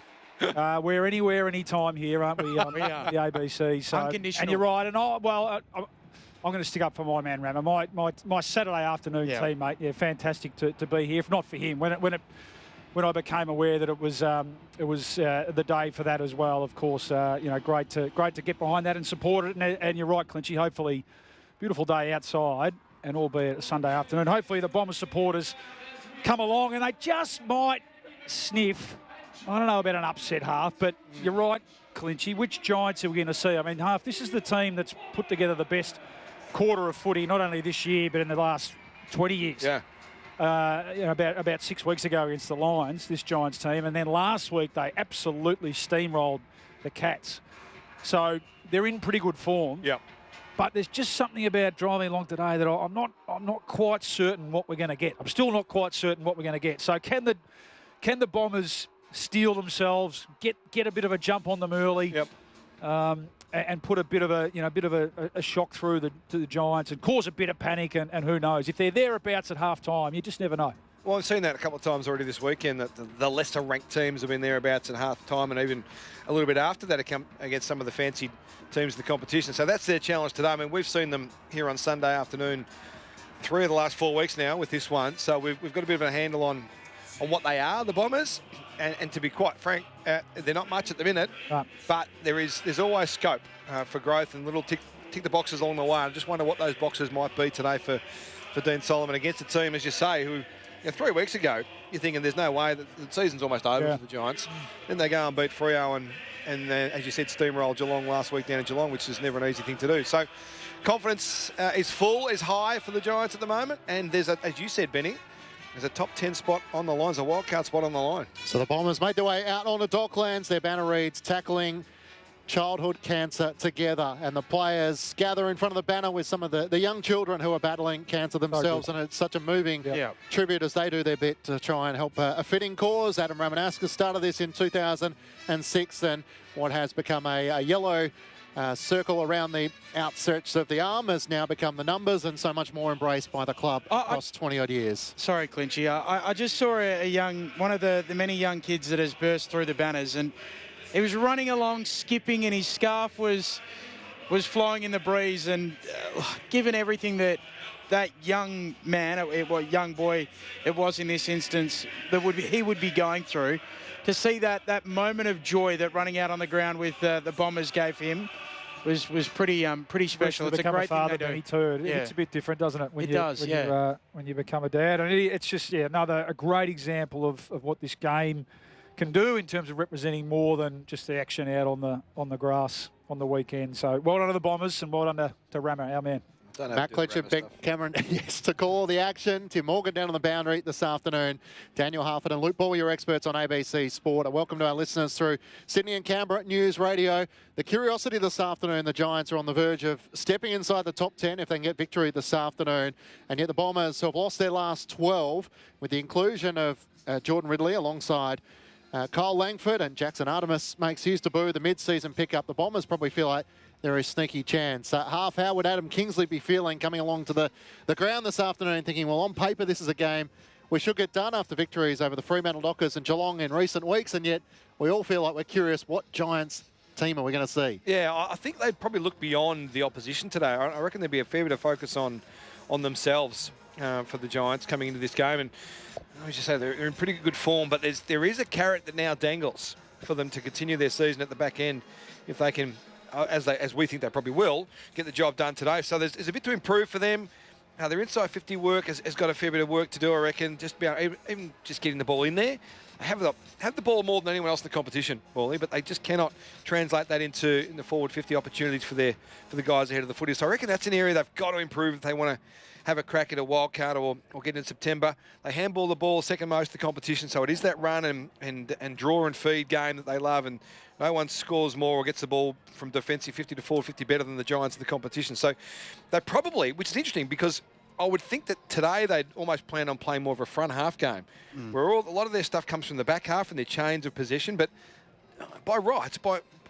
uh, we're anywhere, anytime here, aren't we? Um, We are. The A B C. So, Unconditional. and you're right. And I, well, I, I'm I'm going to stick up for my man, Rammer, my my, my Saturday afternoon Yeah. teammate. Yeah, fantastic to, to be here. If not for him, when it when it when I became aware that it was um, it was uh, the day for that as well. Of course, uh, you know, great to great to get behind that and support it. And, and you're right, Clinchy. Hopefully, beautiful day outside, and albeit a Sunday afternoon. Hopefully, the Bombers supporters come along and they just might sniff. I don't know about an upset half, but you're right, Clinchy. Which Giants are we going to see? I mean, half. This is the team that's put together the best quarter of footy, not only this year but in the last twenty years. Yeah. Uh, you know, about about six weeks ago against the Lions, this Giants team, and then last week they absolutely steamrolled the Cats. So they're in pretty good form. Yeah. But there's just something about driving along today that I'm not I'm not quite certain what we're going to get. I'm still not quite certain what we're going to get. So can the can the Bombers steel themselves, get get a bit of a jump on them early? Yep. Um, and, and put a bit of a you know bit of a, a shock through the to the Giants and cause a bit of panic, and, and who knows if they're thereabouts at half time, you just never know. Well, I've seen that a couple of times already this weekend, that the, the lesser-ranked teams have been thereabouts at half-time and even a little bit after that against some of the fancy teams in the competition. So that's their challenge today. I mean, we've seen them here on Sunday afternoon three of the last four weeks now with this one. So we've, we've got a bit of a handle on, on what they are, the Bombers. And, and to be quite frank, uh, they're not much at the minute, right. but there is there's always scope uh, for growth and little tick, tick the boxes along the way. I just wonder what those boxes might be today for, for Dean Solomon against a team, as you say, who... Yeah, three weeks ago, you're thinking there's no way that the season's almost over Yeah. for the Giants. Then they go and beat Freo and, and then, as you said, steamroll Geelong last week down in Geelong, which is never an easy thing to do. So confidence uh, is full, is high for the Giants at the moment. And there's, a, as you said, Benny, there's a top ten spot on the line. There's a wildcard spot on the line. So the Bombers made their way out onto Docklands. Their banner reads, tackling childhood cancer together, and the players gather in front of the banner with some of the, the young children who are battling cancer themselves, and it's such a moving Yeah. tribute as they do their bit to try and help uh, a fitting cause. Adam Ramanauskas started this in two thousand six, and what has become a, a yellow uh, circle around the outstretch of the arm has now become the numbers, and so much more embraced by the club I- I- across twenty odd years. Sorry, Clinchy. I, I just saw a, a young, one of the, the many young kids that has burst through the banners, and he was running along, skipping, and his scarf was was flying in the breeze. And uh, given everything that that young man, it, well, young boy, it was in this instance, that would be, he would be going through, to see that that moment of joy that running out on the ground with uh, the Bombers gave him was was pretty um pretty special. It's a become great a father thing they me do. too. It, Yeah. It's a bit different, doesn't it? When It you, does, when yeah. You, uh, when you become a dad, and it, it's just yeah another a great example of, of what this game can do in terms of representing more than just the action out on the on the grass on the weekend. So well done to the Bombers, and well done to, to Rammer, our man. Matt Cletcher, Ben Cameron, yes, to call the action. Tim Morgan down on the boundary this afternoon. Daniel Harford and Luke Ball, your experts on A B C Sport. Welcome to our listeners through Sydney and Canberra News Radio. The curiosity this afternoon, the Giants are on the verge of stepping inside the top ten if they can get victory this afternoon. And yet the Bombers have lost their last twelve with the inclusion of uh, Jordan Ridley alongside Uh, Kyle Langford, and Jackson Artemis makes his debut, the mid-season pickup. The Bombers probably feel like they're a sneaky chance. Uh, half, how would Adam Kingsley be feeling coming along to the, the ground this afternoon, thinking, well, on paper, this is a game we should get done after victories over the Fremantle Dockers and Geelong in recent weeks, and yet we all feel like we're curious, what Giants team are we going to see? Yeah, I I think they'd probably look beyond the opposition today. I I reckon there'd be a fair bit of focus on on themselves uh, for the Giants coming into this game. And as you say, they're, they're in pretty good form, but there's, there is a carrot that now dangles for them to continue their season at the back end if they can, uh, as they as we think they probably will, get the job done today. So there's, there's a bit to improve for them. Uh, their inside fifty work has, has got a fair bit of work to do, I reckon, just be able, even, even just getting the ball in there. Have the, have the ball more than anyone else in the competition, Wally, but they just cannot translate that into, into forward fifty opportunities for their for the guys ahead of the footy. So I reckon that's an area they've got to improve if they want to have a crack at a wild card or, or get in September. They handball the ball second most of the competition, so it is that run and, and, and draw and feed game that they love, and no one scores more or gets the ball from defensive fifty to forward fifty better than the Giants in the competition. So they probably, which is interesting because I would think that today they'd almost plan on playing more of a front half game, mm. where all, a lot of their stuff comes from the back half and their chains of possession. But by rights, by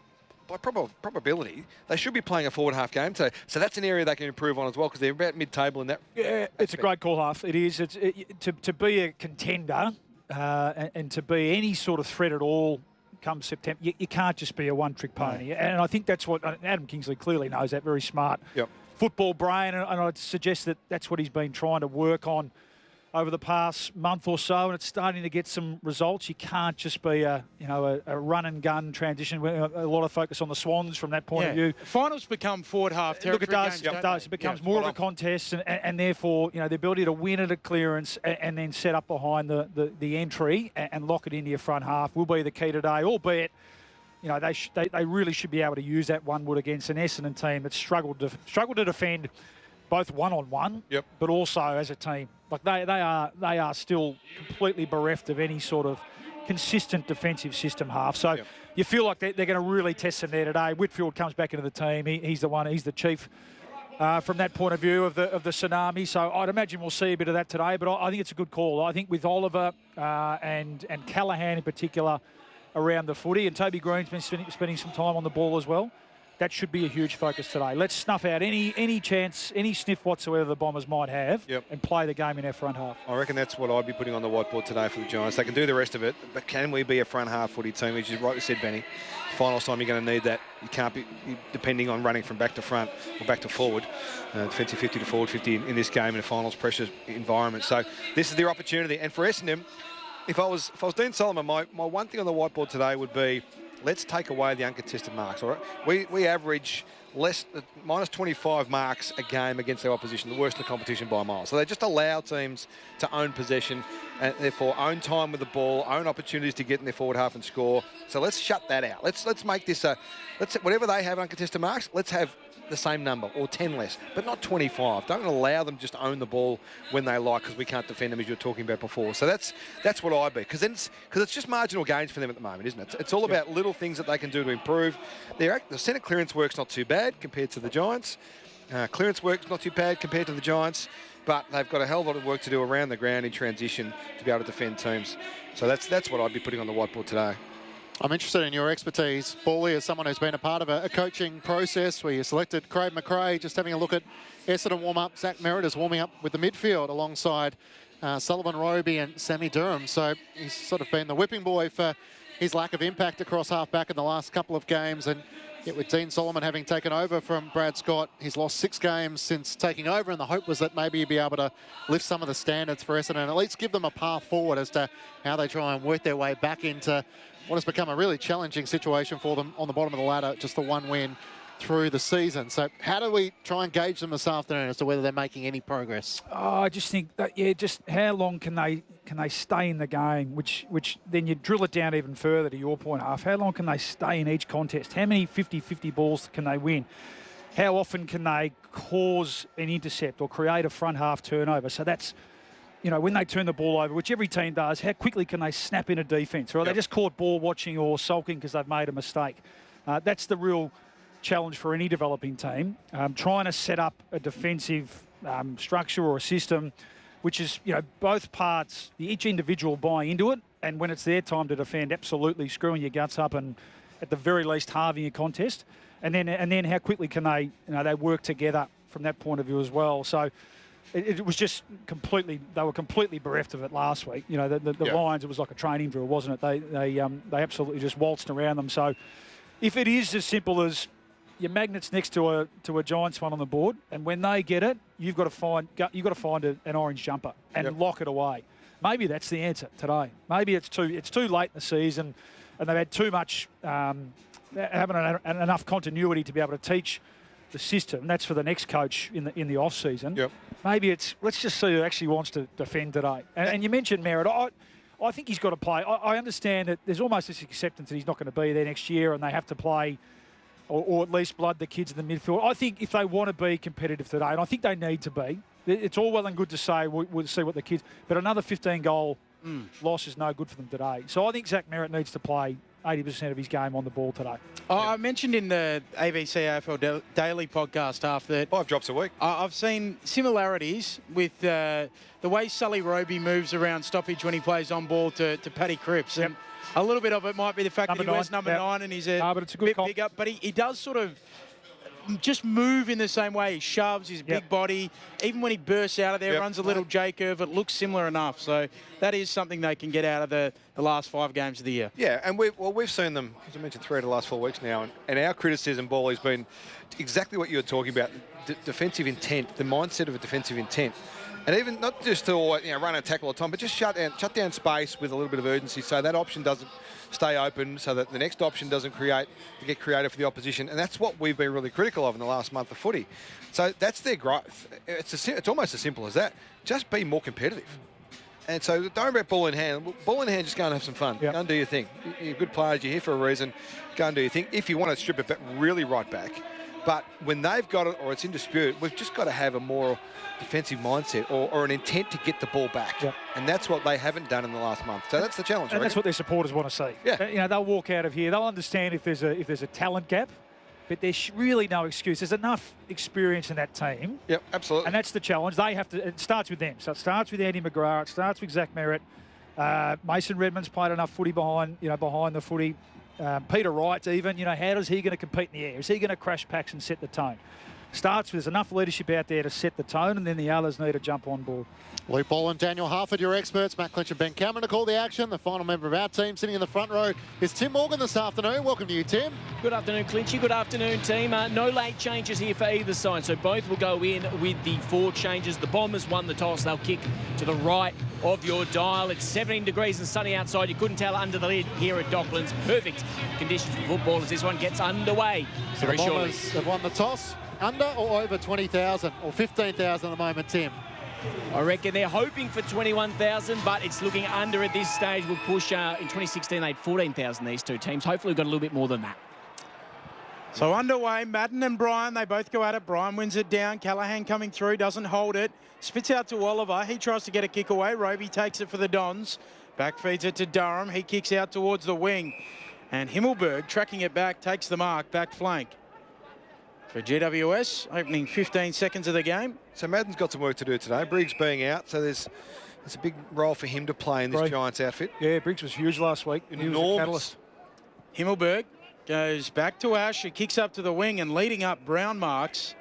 by prob- probability, they should be playing a forward half game today. So that's an area they can improve on as well because they're about mid-table in that. Yeah, it's a great call, Half. It is. It's it, to to be a contender uh, and, and to be any sort of threat at all come September. You, you can't just be a one-trick pony, no. And I think that's what Adam Kingsley clearly knows. That very smart yep. football brain, and, and I'd suggest that that's what he's been trying to work on over the past month or so, and it's starting to get some results. You can't just be a, you know, a, a run and gun transition. A lot of focus on the Swans from that point yeah. of view. Finals become forward half territory. Look, it does. Games, it does. It becomes yeah, more of a contest, and, and therefore, you know, the ability to win at a clearance and, and then set up behind the, the, the entry and, and lock it into your front half will be the key today. Albeit, you know, they sh- they, they really should be able to use that one wood against an Essendon team that struggled to struggled to defend both one-on-one, yep. but also as a team. Like they, they are they are still completely bereft of any sort of consistent defensive system half. So yep. you feel like they're, they're going to really test them there today. Whitfield comes back into the team. He, he's the one. He's the chief uh, from that point of view of the of the tsunami. So I'd imagine we'll see a bit of that today. But I, I think it's a good call. I think with Oliver uh, and and Callaghan in particular around the footy, and Toby Green's been spending, spending some time on the ball as well. That should be a huge focus today. Let's snuff out any any chance, any sniff whatsoever the Bombers might have yep. and play the game in our front half. I reckon that's what I'd be putting on the whiteboard today for the Giants. They can do the rest of it, but can we be a front half footy team? As you rightly said, Benny, finals time you're going to need that. You can't be depending on running from back to front or back to forward. Uh, defensive fifty to forward fifty in, in this game in a finals pressure environment. So this is their opportunity. And for Essendon, if I was if I was Dean Solomon, my, my one thing on the whiteboard today would be let's take away the uncontested marks. All right, we we average less uh, minus twenty-five marks a game against their opposition, the worst in the competition by a mile. So they just allow teams to own possession and therefore own time with the ball, own opportunities to get in their forward half and score. So let's shut that out. Let's let's make this a let's whatever they have uncontested marks, let's have the same number or ten less, but not twenty-five. Don't allow them just to own the ball when they like because we can't defend them as you were talking about before. So that's that's what I'd be, because then it's, cause it's just marginal gains for them at the moment, isn't it? It's, it's all about little things that they can do to improve. Their, the centre clearance work's not too bad compared to the Giants. Uh, clearance work's not too bad compared to the Giants, but they've got a hell of a lot of work to do around the ground in transition to be able to defend teams. So that's that's what I'd be putting on the whiteboard today. I'm interested in your expertise, Paulie, as someone who's been a part of a, a coaching process where you selected Craig McRae, just having a look at Essendon warm-up. Zach Merritt is warming up with the midfield alongside uh, Sullivan Roby and Sammy Durham. So he's sort of been the whipping boy for his lack of impact across half-back in the last couple of games. And yet with Dean Solomon having taken over from Brad Scott, he's lost six games since taking over, and the hope was that maybe he'd be able to lift some of the standards for Essendon and at least give them a path forward as to how they try and work their way back into what has become a really challenging situation for them on the bottom of the ladder, just the one win through the season. So how do we try and gauge them this afternoon as to whether they're making any progress? Oh, I just think that, yeah, just how long can they can they stay in the game, which which then you drill it down even further to your point, Half. How long can they stay in each contest? How many fifty fifty balls can they win? How often can they cause an intercept or create a front half turnover? So that's, you know, when they turn the ball over, which every team does, how quickly can they snap into defence? Or are yep. they just caught ball watching or sulking because they've made a mistake? Uh, that's the real challenge for any developing team. Um, trying to set up a defensive um, structure or a system, which is, you know, both parts, each individual buy into it, and when it's their time to defend, absolutely screwing your guts up and at the very least halving a contest. And then, and then how quickly can they, you know, they work together from that point of view as well. So it, it was just completely, they were completely bereft of it last week. You know, the, the, the yeah. Lions, it was like a training drill, wasn't it? They they um, they absolutely just waltzed around them. So if it is as simple as your magnets next to a to a Giants one on the board, and when they get it, you've got to find you've got to find a, an orange jumper and yep. lock it away. Maybe that's the answer today. Maybe it's too it's too late in the season, and they've had too much um, having an, an, enough continuity to be able to teach the system. That's for the next coach in the in the off season. Yep. Maybe it's let's just see who actually wants to defend today. And, and you mentioned Merritt. I, I think he's got to play. I, I understand that there's almost this acceptance that he's not going to be there next year, and they have to play, or, or at least blood the kids in the midfield. I think if they want to be competitive today, and I think they need to be, it's all well and good to say we'll, we'll see what the kids. But another fifteen goal mm. loss is no good for them today. So I think Zach Merritt needs to play eighty percent of his game on the ball today. Oh, I mentioned in the A B C A F L Daily podcast half that five drops a week. I've seen similarities with uh, the way Sully Roby moves around stoppage when he plays on ball to, to Paddy Cripps. Yep. And a little bit of it might be the fact Number that he wears nine, number yeah. nine and he's a No, but it's a good bit comp. bigger. But he, he does sort of just move in the same way. He shoves his Yep. big body. Even when he bursts out of there, Yep. runs a little J curve. It looks similar enough. So that is something they can get out of the, the last five games of the year. Yeah, and we've, well, we've seen them, as I mentioned, three of the last four weeks now, and, and our criticism, Ball, has been exactly what you were talking about, d- defensive intent, the mindset of a defensive intent. And even not just to you know, run and tackle all the time, but just shut down, shut down space with a little bit of urgency so that option doesn't stay open, so that the next option doesn't create to get creative for the opposition. And that's what we've been really critical of in the last month of footy. So that's their growth. It's, a, it's almost as simple as that. Just be more competitive. And so don't about ball in hand. Ball in hand, just go and have some fun. Yep. Go and do your thing. You're good players. You're here for a reason. Go and do your thing. If you want to strip it back, really right back. But when they've got it or it's in dispute, we've just got to have a more defensive mindset or, or an intent to get the ball back. Yep. And that's what they haven't done in the last month. So that's the challenge. I And that's reckon. what their supporters want to see. Yeah. Uh, You know, they'll walk out of here. They'll understand if there's a if there's a talent gap, but there's really no excuse. There's enough experience in that team. Yep, absolutely. And that's the challenge. They have to. It starts with them. So it starts with Andy McGrath. It starts with Zach Merritt. Uh, Mason Redmond's played enough footy behind, you know, behind the footy. Um, Peter Wright, even, you know, how is he going to compete in the air? Is he going to crash packs and set the tone? Starts with there's enough leadership out there to set the tone, and then the others need to jump on board. Luke Ball and Daniel Harford, your experts. Matt Clinch and Ben Cameron to call the action. The final member of our team sitting in the front row is Tim Morgan this afternoon. Welcome to you, Tim. Good afternoon, Clinchy. Good afternoon, team. Uh, no late changes here for either side, so both will go in with the four changes. The Bombers won the toss. They'll kick to the right of your dial. It's seventeen degrees and sunny outside. You couldn't tell under the lid here at Docklands. Perfect conditions for football as this one gets underway So very the shortly. Bombers have won the toss. Under or over twenty thousand or fifteen thousand at the moment, Tim? I reckon they're hoping for twenty-one thousand, but it's looking under at this stage. We'll push, uh, in twenty sixteen, they had fourteen thousand, these two teams. Hopefully we've got a little bit more than that. So underway, Madden and Brian, they both go at it. Brian wins it down. Callahan coming through, doesn't hold it. Spits out to Oliver. He tries to get a kick away. Roby takes it for the Dons. Back feeds it to Durham. He kicks out towards the wing. And Himmelberg, tracking it back, takes the mark, back flank. For G W S, opening fifteen seconds of the game. So Madden's got some work to do today. Briggs being out, so there's it's a big role for him to play in this Right. Giants outfit. Yeah, Briggs was huge last week. He was a Enormous. catalyst. Himmelberg goes back to Ash, who kicks up to the wing and leading up Brown marks.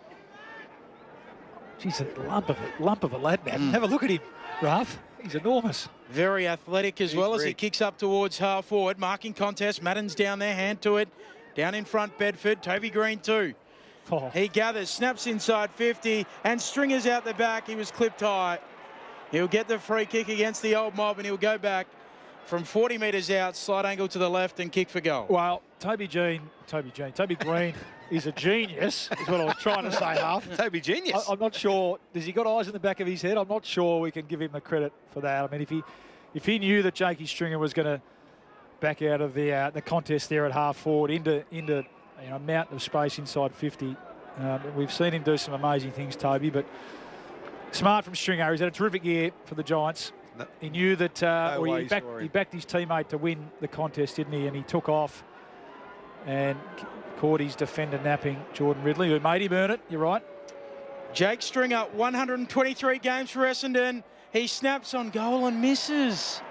She's a lump of a lump of a lad, man. Have a look at him, Ralph. He's enormous. Very athletic as Big well as he rig. kicks up towards half forward. Marking contest. Madden's down there, hand to it. Down in front, Bedford. Toby Green too. Oh. He gathers, snaps inside fifty, and Stringer's out the back. He was clipped high. He'll get the free kick against the old mob, and he'll go back from forty metres out, slight angle to the left, and kick for goal. Well, Toby Jean, Toby Jean, Toby Green is a genius, is what I was trying to say, Half. Toby genius. I, I'm not sure. Has he got eyes in the back of his head? I'm not sure we can give him the credit for that. I mean, if he if he knew that Jakey Stringer was going to back out of the uh, the contest there at half forward into into you know, a mountain of space inside fifty, um, we've seen him do some amazing things, Toby. But smart from Stringer. He's had a terrific year for the Giants. No. He knew that, uh, No or way he, backed, story. he backed his teammate to win the contest, didn't he? And he took off and c- caught his defender napping, Jordan Ridley, who made him earn it. You're right. Jake Stringer, one hundred twenty-three games for Essendon. He snaps on goal and misses.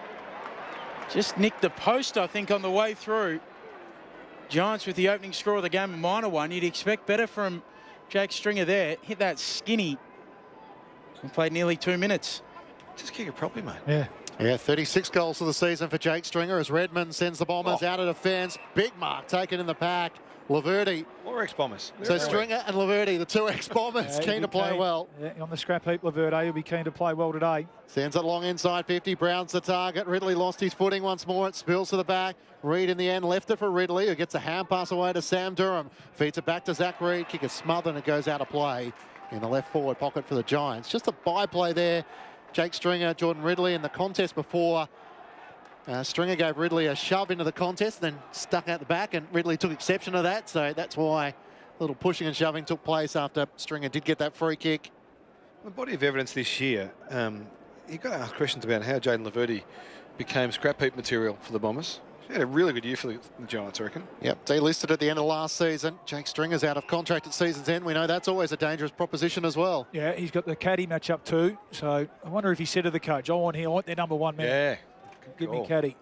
Just nicked the post, I think, on the way through. Giants with the opening score of the game, a minor one. You'd expect better from Jake Stringer there. Hit that skinny. And played nearly two minutes. Just kick it properly, mate. Yeah. Yeah, thirty-six goals for the season for Jake Stringer as Redmond sends the Bombers Oh. out of defence. Big mark taken in the pack. Laverty. Or ex-Bombers. So Stringer and Laverty, the two ex-Bombers, Yeah, he'll keen be to play keen. well. Yeah, on the scrap heap, Laverde will be keen to play well today. Sends it long inside fifty. Brown's the target. Ridley lost his footing once more. It spills to the back. Reed in the end left it for Ridley, who gets a hand pass away to Sam Durham. Feeds it back to Zach Reed. Kick is smothered and it goes out of play in the left forward pocket for the Giants. Just a byplay there. Jake Stringer, Jordan Ridley in the contest before. Uh, Stringer gave Ridley a shove into the contest, then stuck out the back, and Ridley took exception to that. So that's why a little pushing and shoving took place after Stringer did get that free kick. The body of evidence this year, um, you've got to ask questions about how Jaden Laverty became scrap heap material for the Bombers. He had a really good year for the, the Giants, I reckon. Yep, delisted at the end of last season. Jake Stringer's out of contract at season's end. We know that's always a dangerous proposition as well. Yeah, he's got the caddy match up too. So I wonder if he said to the coach, I want him, I want their number one man. Yeah. Give me call. caddy.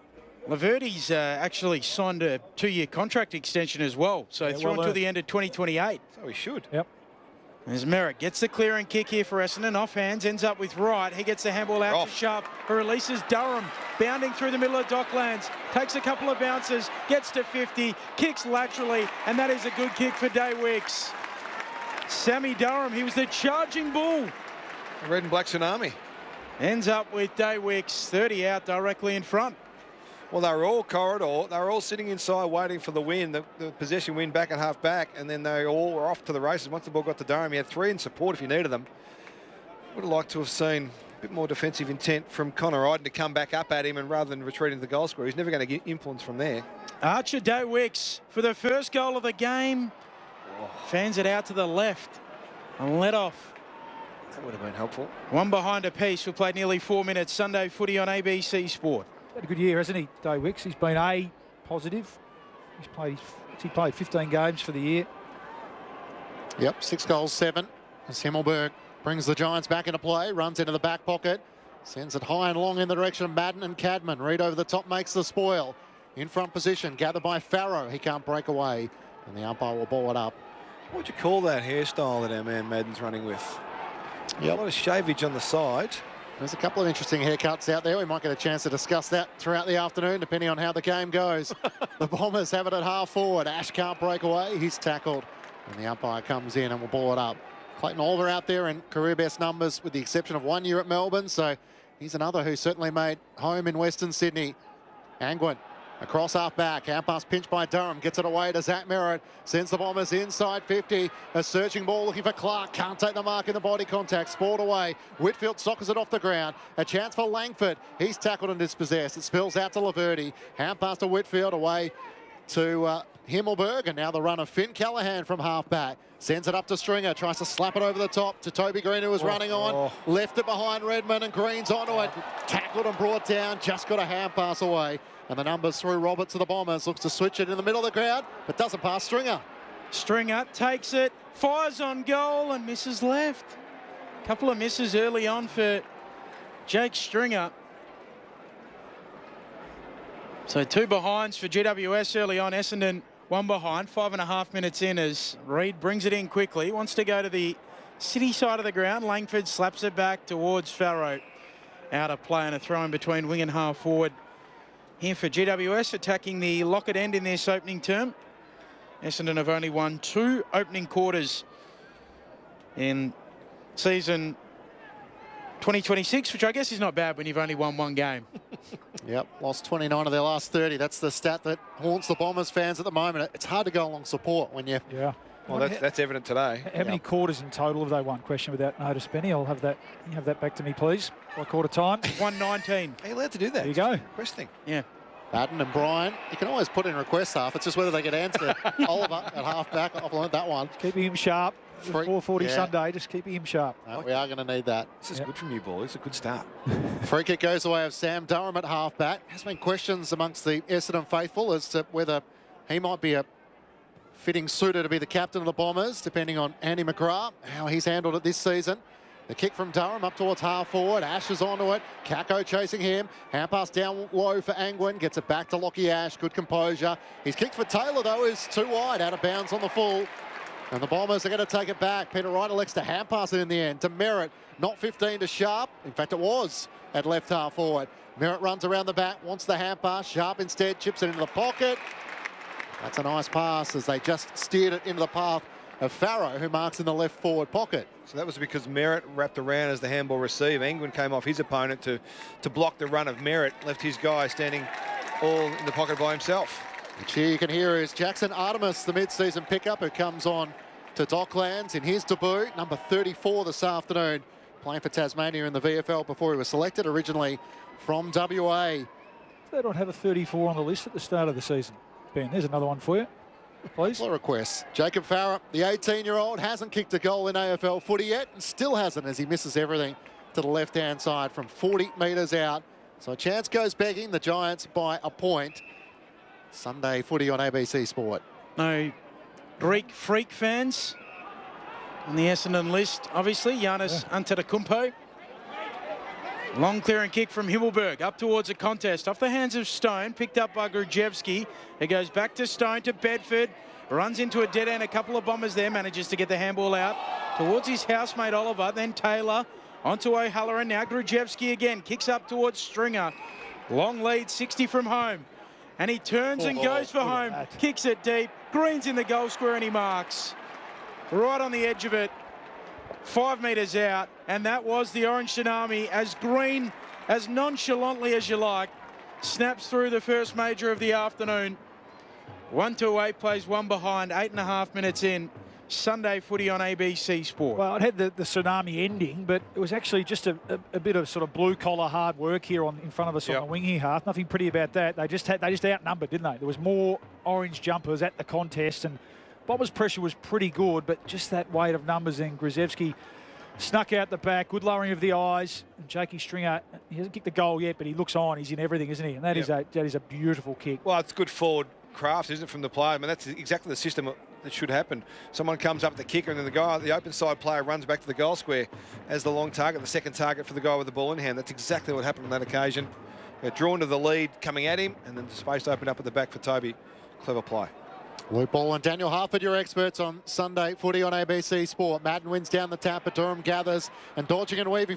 Laverty's uh, actually signed a two-year contract extension as well, so Yeah, through well until earned. the end of twenty twenty-eight. So he should. Yep. As Merritt gets the clearing kick here for Essendon, off hands, ends up with Wright. He gets the handball out Off. to Sharp, who releases Durham, bounding through the middle of Docklands, takes a couple of bounces, gets to fifty, kicks laterally, and that is a good kick for Day Wicks. Sammy Durham, he was the charging bull. Red and black tsunami. Ends up with Day Wicks, thirty out directly in front. Well, they were all corridor. They were all sitting inside waiting for the win, the, the possession win back and half back, and then they all were off to the races. Once the ball got to Durham, he had three in support if you needed them. Would have liked to have seen a bit more defensive intent from Connor Iden to come back up at him and rather than retreating to the goal scorer. He's never going to get influence from there. Archer Day Wicks for the first goal of the game. Fans it out to the left and let off. That would have been helpful. One behind a piece. We played nearly four minutes. Sunday footy on A B C Sport. Had a good year, hasn't he, Day Wicks? He's been A positive. He's played. He played fifteen games for the year. Yep, six goals, seven. As Himmelberg brings the Giants back into play, runs into the back pocket, sends it high and long in the direction of Madden and Cadman. Reid over the top makes the spoil. In front position, gathered by Farrow. He can't break away, and the umpire will ball it up. What would you call that hairstyle that our man Madden's running with? Yep. A lot of shavage on the side. There's a couple of interesting haircuts out there. We might get a chance to discuss that throughout the afternoon, depending on how the game goes. The Bombers have it at half forward. Ash can't break away. He's tackled. And the umpire comes in and will ball it up. Clayton Oliver out there in career best numbers with the exception of one year at Melbourne. So he's another who certainly made home in Western Sydney. Angwin across half back. Out pass pinched by Durham. Gets it away to Zach Merritt. Sends the Bombers inside fifty. A searching ball looking for Clark. Can't take the mark in the body contact. Sport away. Whitfield soccers it off the ground. A chance for Langford. He's tackled and dispossessed. It spills out to Laverty. Hand pass to Whitfield away to uh, Himmelberg. And now the run of Finn Callaghan from half back. Sends it up to Stringer. Tries to slap it over the top to Toby Green, who was Oh, running on. oh. Left it behind Redmond and Green's onto it. Tackled and brought down. Just got a hand pass away. And the numbers through Roberts to the Bombers. Looks to switch it in the middle of the crowd, but doesn't pass Stringer. Stringer takes it, fires on goal and misses left. Couple of misses early on for Jake Stringer. So two behinds for G W S early on. Essendon one behind, five and a half minutes in as Reid brings it in quickly. Wants to go to the city side of the ground. Langford slaps it back towards Farrow. Out of play and a throw in between wing and half forward. Here for G W S, attacking the Lockett end in this opening term. Essendon have only won two opening quarters in season twenty twenty-six, which I guess is not bad when you've only won one game. Yep, lost twenty-nine of their last thirty. That's the stat that haunts the Bombers fans at the moment. It's hard to go along support when you... Yeah. Well, that's, that's evident today. How many quarters in total have they won? Question without notice, Benny. I'll have that. Can you have that back to me, please? By quarter time. one nineteen. Are you allowed to do that? There you go. Requesting. Yeah. Madden and Bryan, you can always put in request half. It's just whether they get answered. Oliver at half back. I've learned that one. Keeping him sharp. Free- four forty yeah. Sunday, just keeping him sharp. No, we are going to need that. This is good from you, boys. It's a good start. Free kick goes away of Sam Durham at half back. Has been questions amongst the Essendon faithful as to whether he might be a fitting suitor to be the captain of the Bombers, depending on Andy McGrath, how he's handled it this season. The kick from Durham up towards half forward. Ash is onto it. Kako chasing him. Hand pass down low for Angwin. Gets it back to Lockie Ash. Good composure. His kick for Taylor, though, is too wide. Out of bounds on the full. And the Bombers are going to take it back. Peter Wright elects to hand pass it in the end to Merritt. Not fifteen to Sharp. In fact, it was at left half forward. Merritt runs around the back. Wants the hand pass. Sharp instead chips it into the pocket. That's a nice pass as they just steered it into the path of Farrow, who marks in the left forward pocket. So that was because Merritt wrapped around as the handball receive. Angwin came off his opponent to, to block the run of Merritt, left his guy standing all in the pocket by himself. The cheer you can hear is Jackson Artemis, the mid-season pickup, who comes on to Docklands in his debut, number thirty-four this afternoon, playing for Tasmania in the V F L before he was selected originally from W A. They don't have a thirty-four on the list at the start of the season. Ben, there's another one for you, please. Full requests. Jacob Farah, the eighteen-year-old, hasn't kicked a goal in A F L footy yet and still hasn't as he misses everything to the left-hand side from forty metres out. So a chance goes begging. The Giants by a point. Sunday footy on A B C Sport. No Greek freak fans on the Essendon list, obviously. Giannis yeah. Antetokounmpo. Long clearing kick from Himmelberg up towards the contest. Off the hands of Stone, picked up by Grujevski. It goes back to Stone to Bedford. Runs into a dead end. A couple of bombers there. Manages to get the handball out towards his housemate Oliver. Then Taylor onto O'Halloran. Now Grujevski again. Kicks up towards Stringer. Long lead, sixty from home. And he turns and Oh, goes for look at home. that. Kicks it deep. Green's in the goal square and he marks. Right on the edge of it. Five metres out. And that was the Orange Tsunami as Green, as nonchalantly as you like, snaps through the first major of the afternoon. One to eight, plays one behind, eight and a half minutes in. Sunday footy on A B C Sport. Well, it had the, the tsunami ending, but it was actually just a, a, a bit of sort of blue-collar hard work here on in front of us Yep. on the wing here, Half. Nothing pretty about that. They just had they just outnumbered, didn't they? There was more orange jumpers at the contest, and Bombers' pressure was pretty good, but just that weight of numbers. And Gruzevski snuck out the back, good lowering of the eyes. And Jakey Stringer, he hasn't kicked the goal yet, but he looks on. He's in everything, isn't he? And that Yep. is a that is a beautiful kick. Well, it's good forward craft, isn't it, from the player? I mean, that's exactly the system that should happen. Someone comes up with the kicker, and then the guy, the open side player, runs back to the goal square as the long target, the second target for the guy with the ball in hand. That's exactly what happened on that occasion. Got drawn to the lead coming at him, and then the space opened up at the back for Toby. Clever play. Luke Ball and Daniel Harford, your experts on Sunday footy on A B C Sport. Madden wins down the tap, but Durham gathers, and dodging and weaving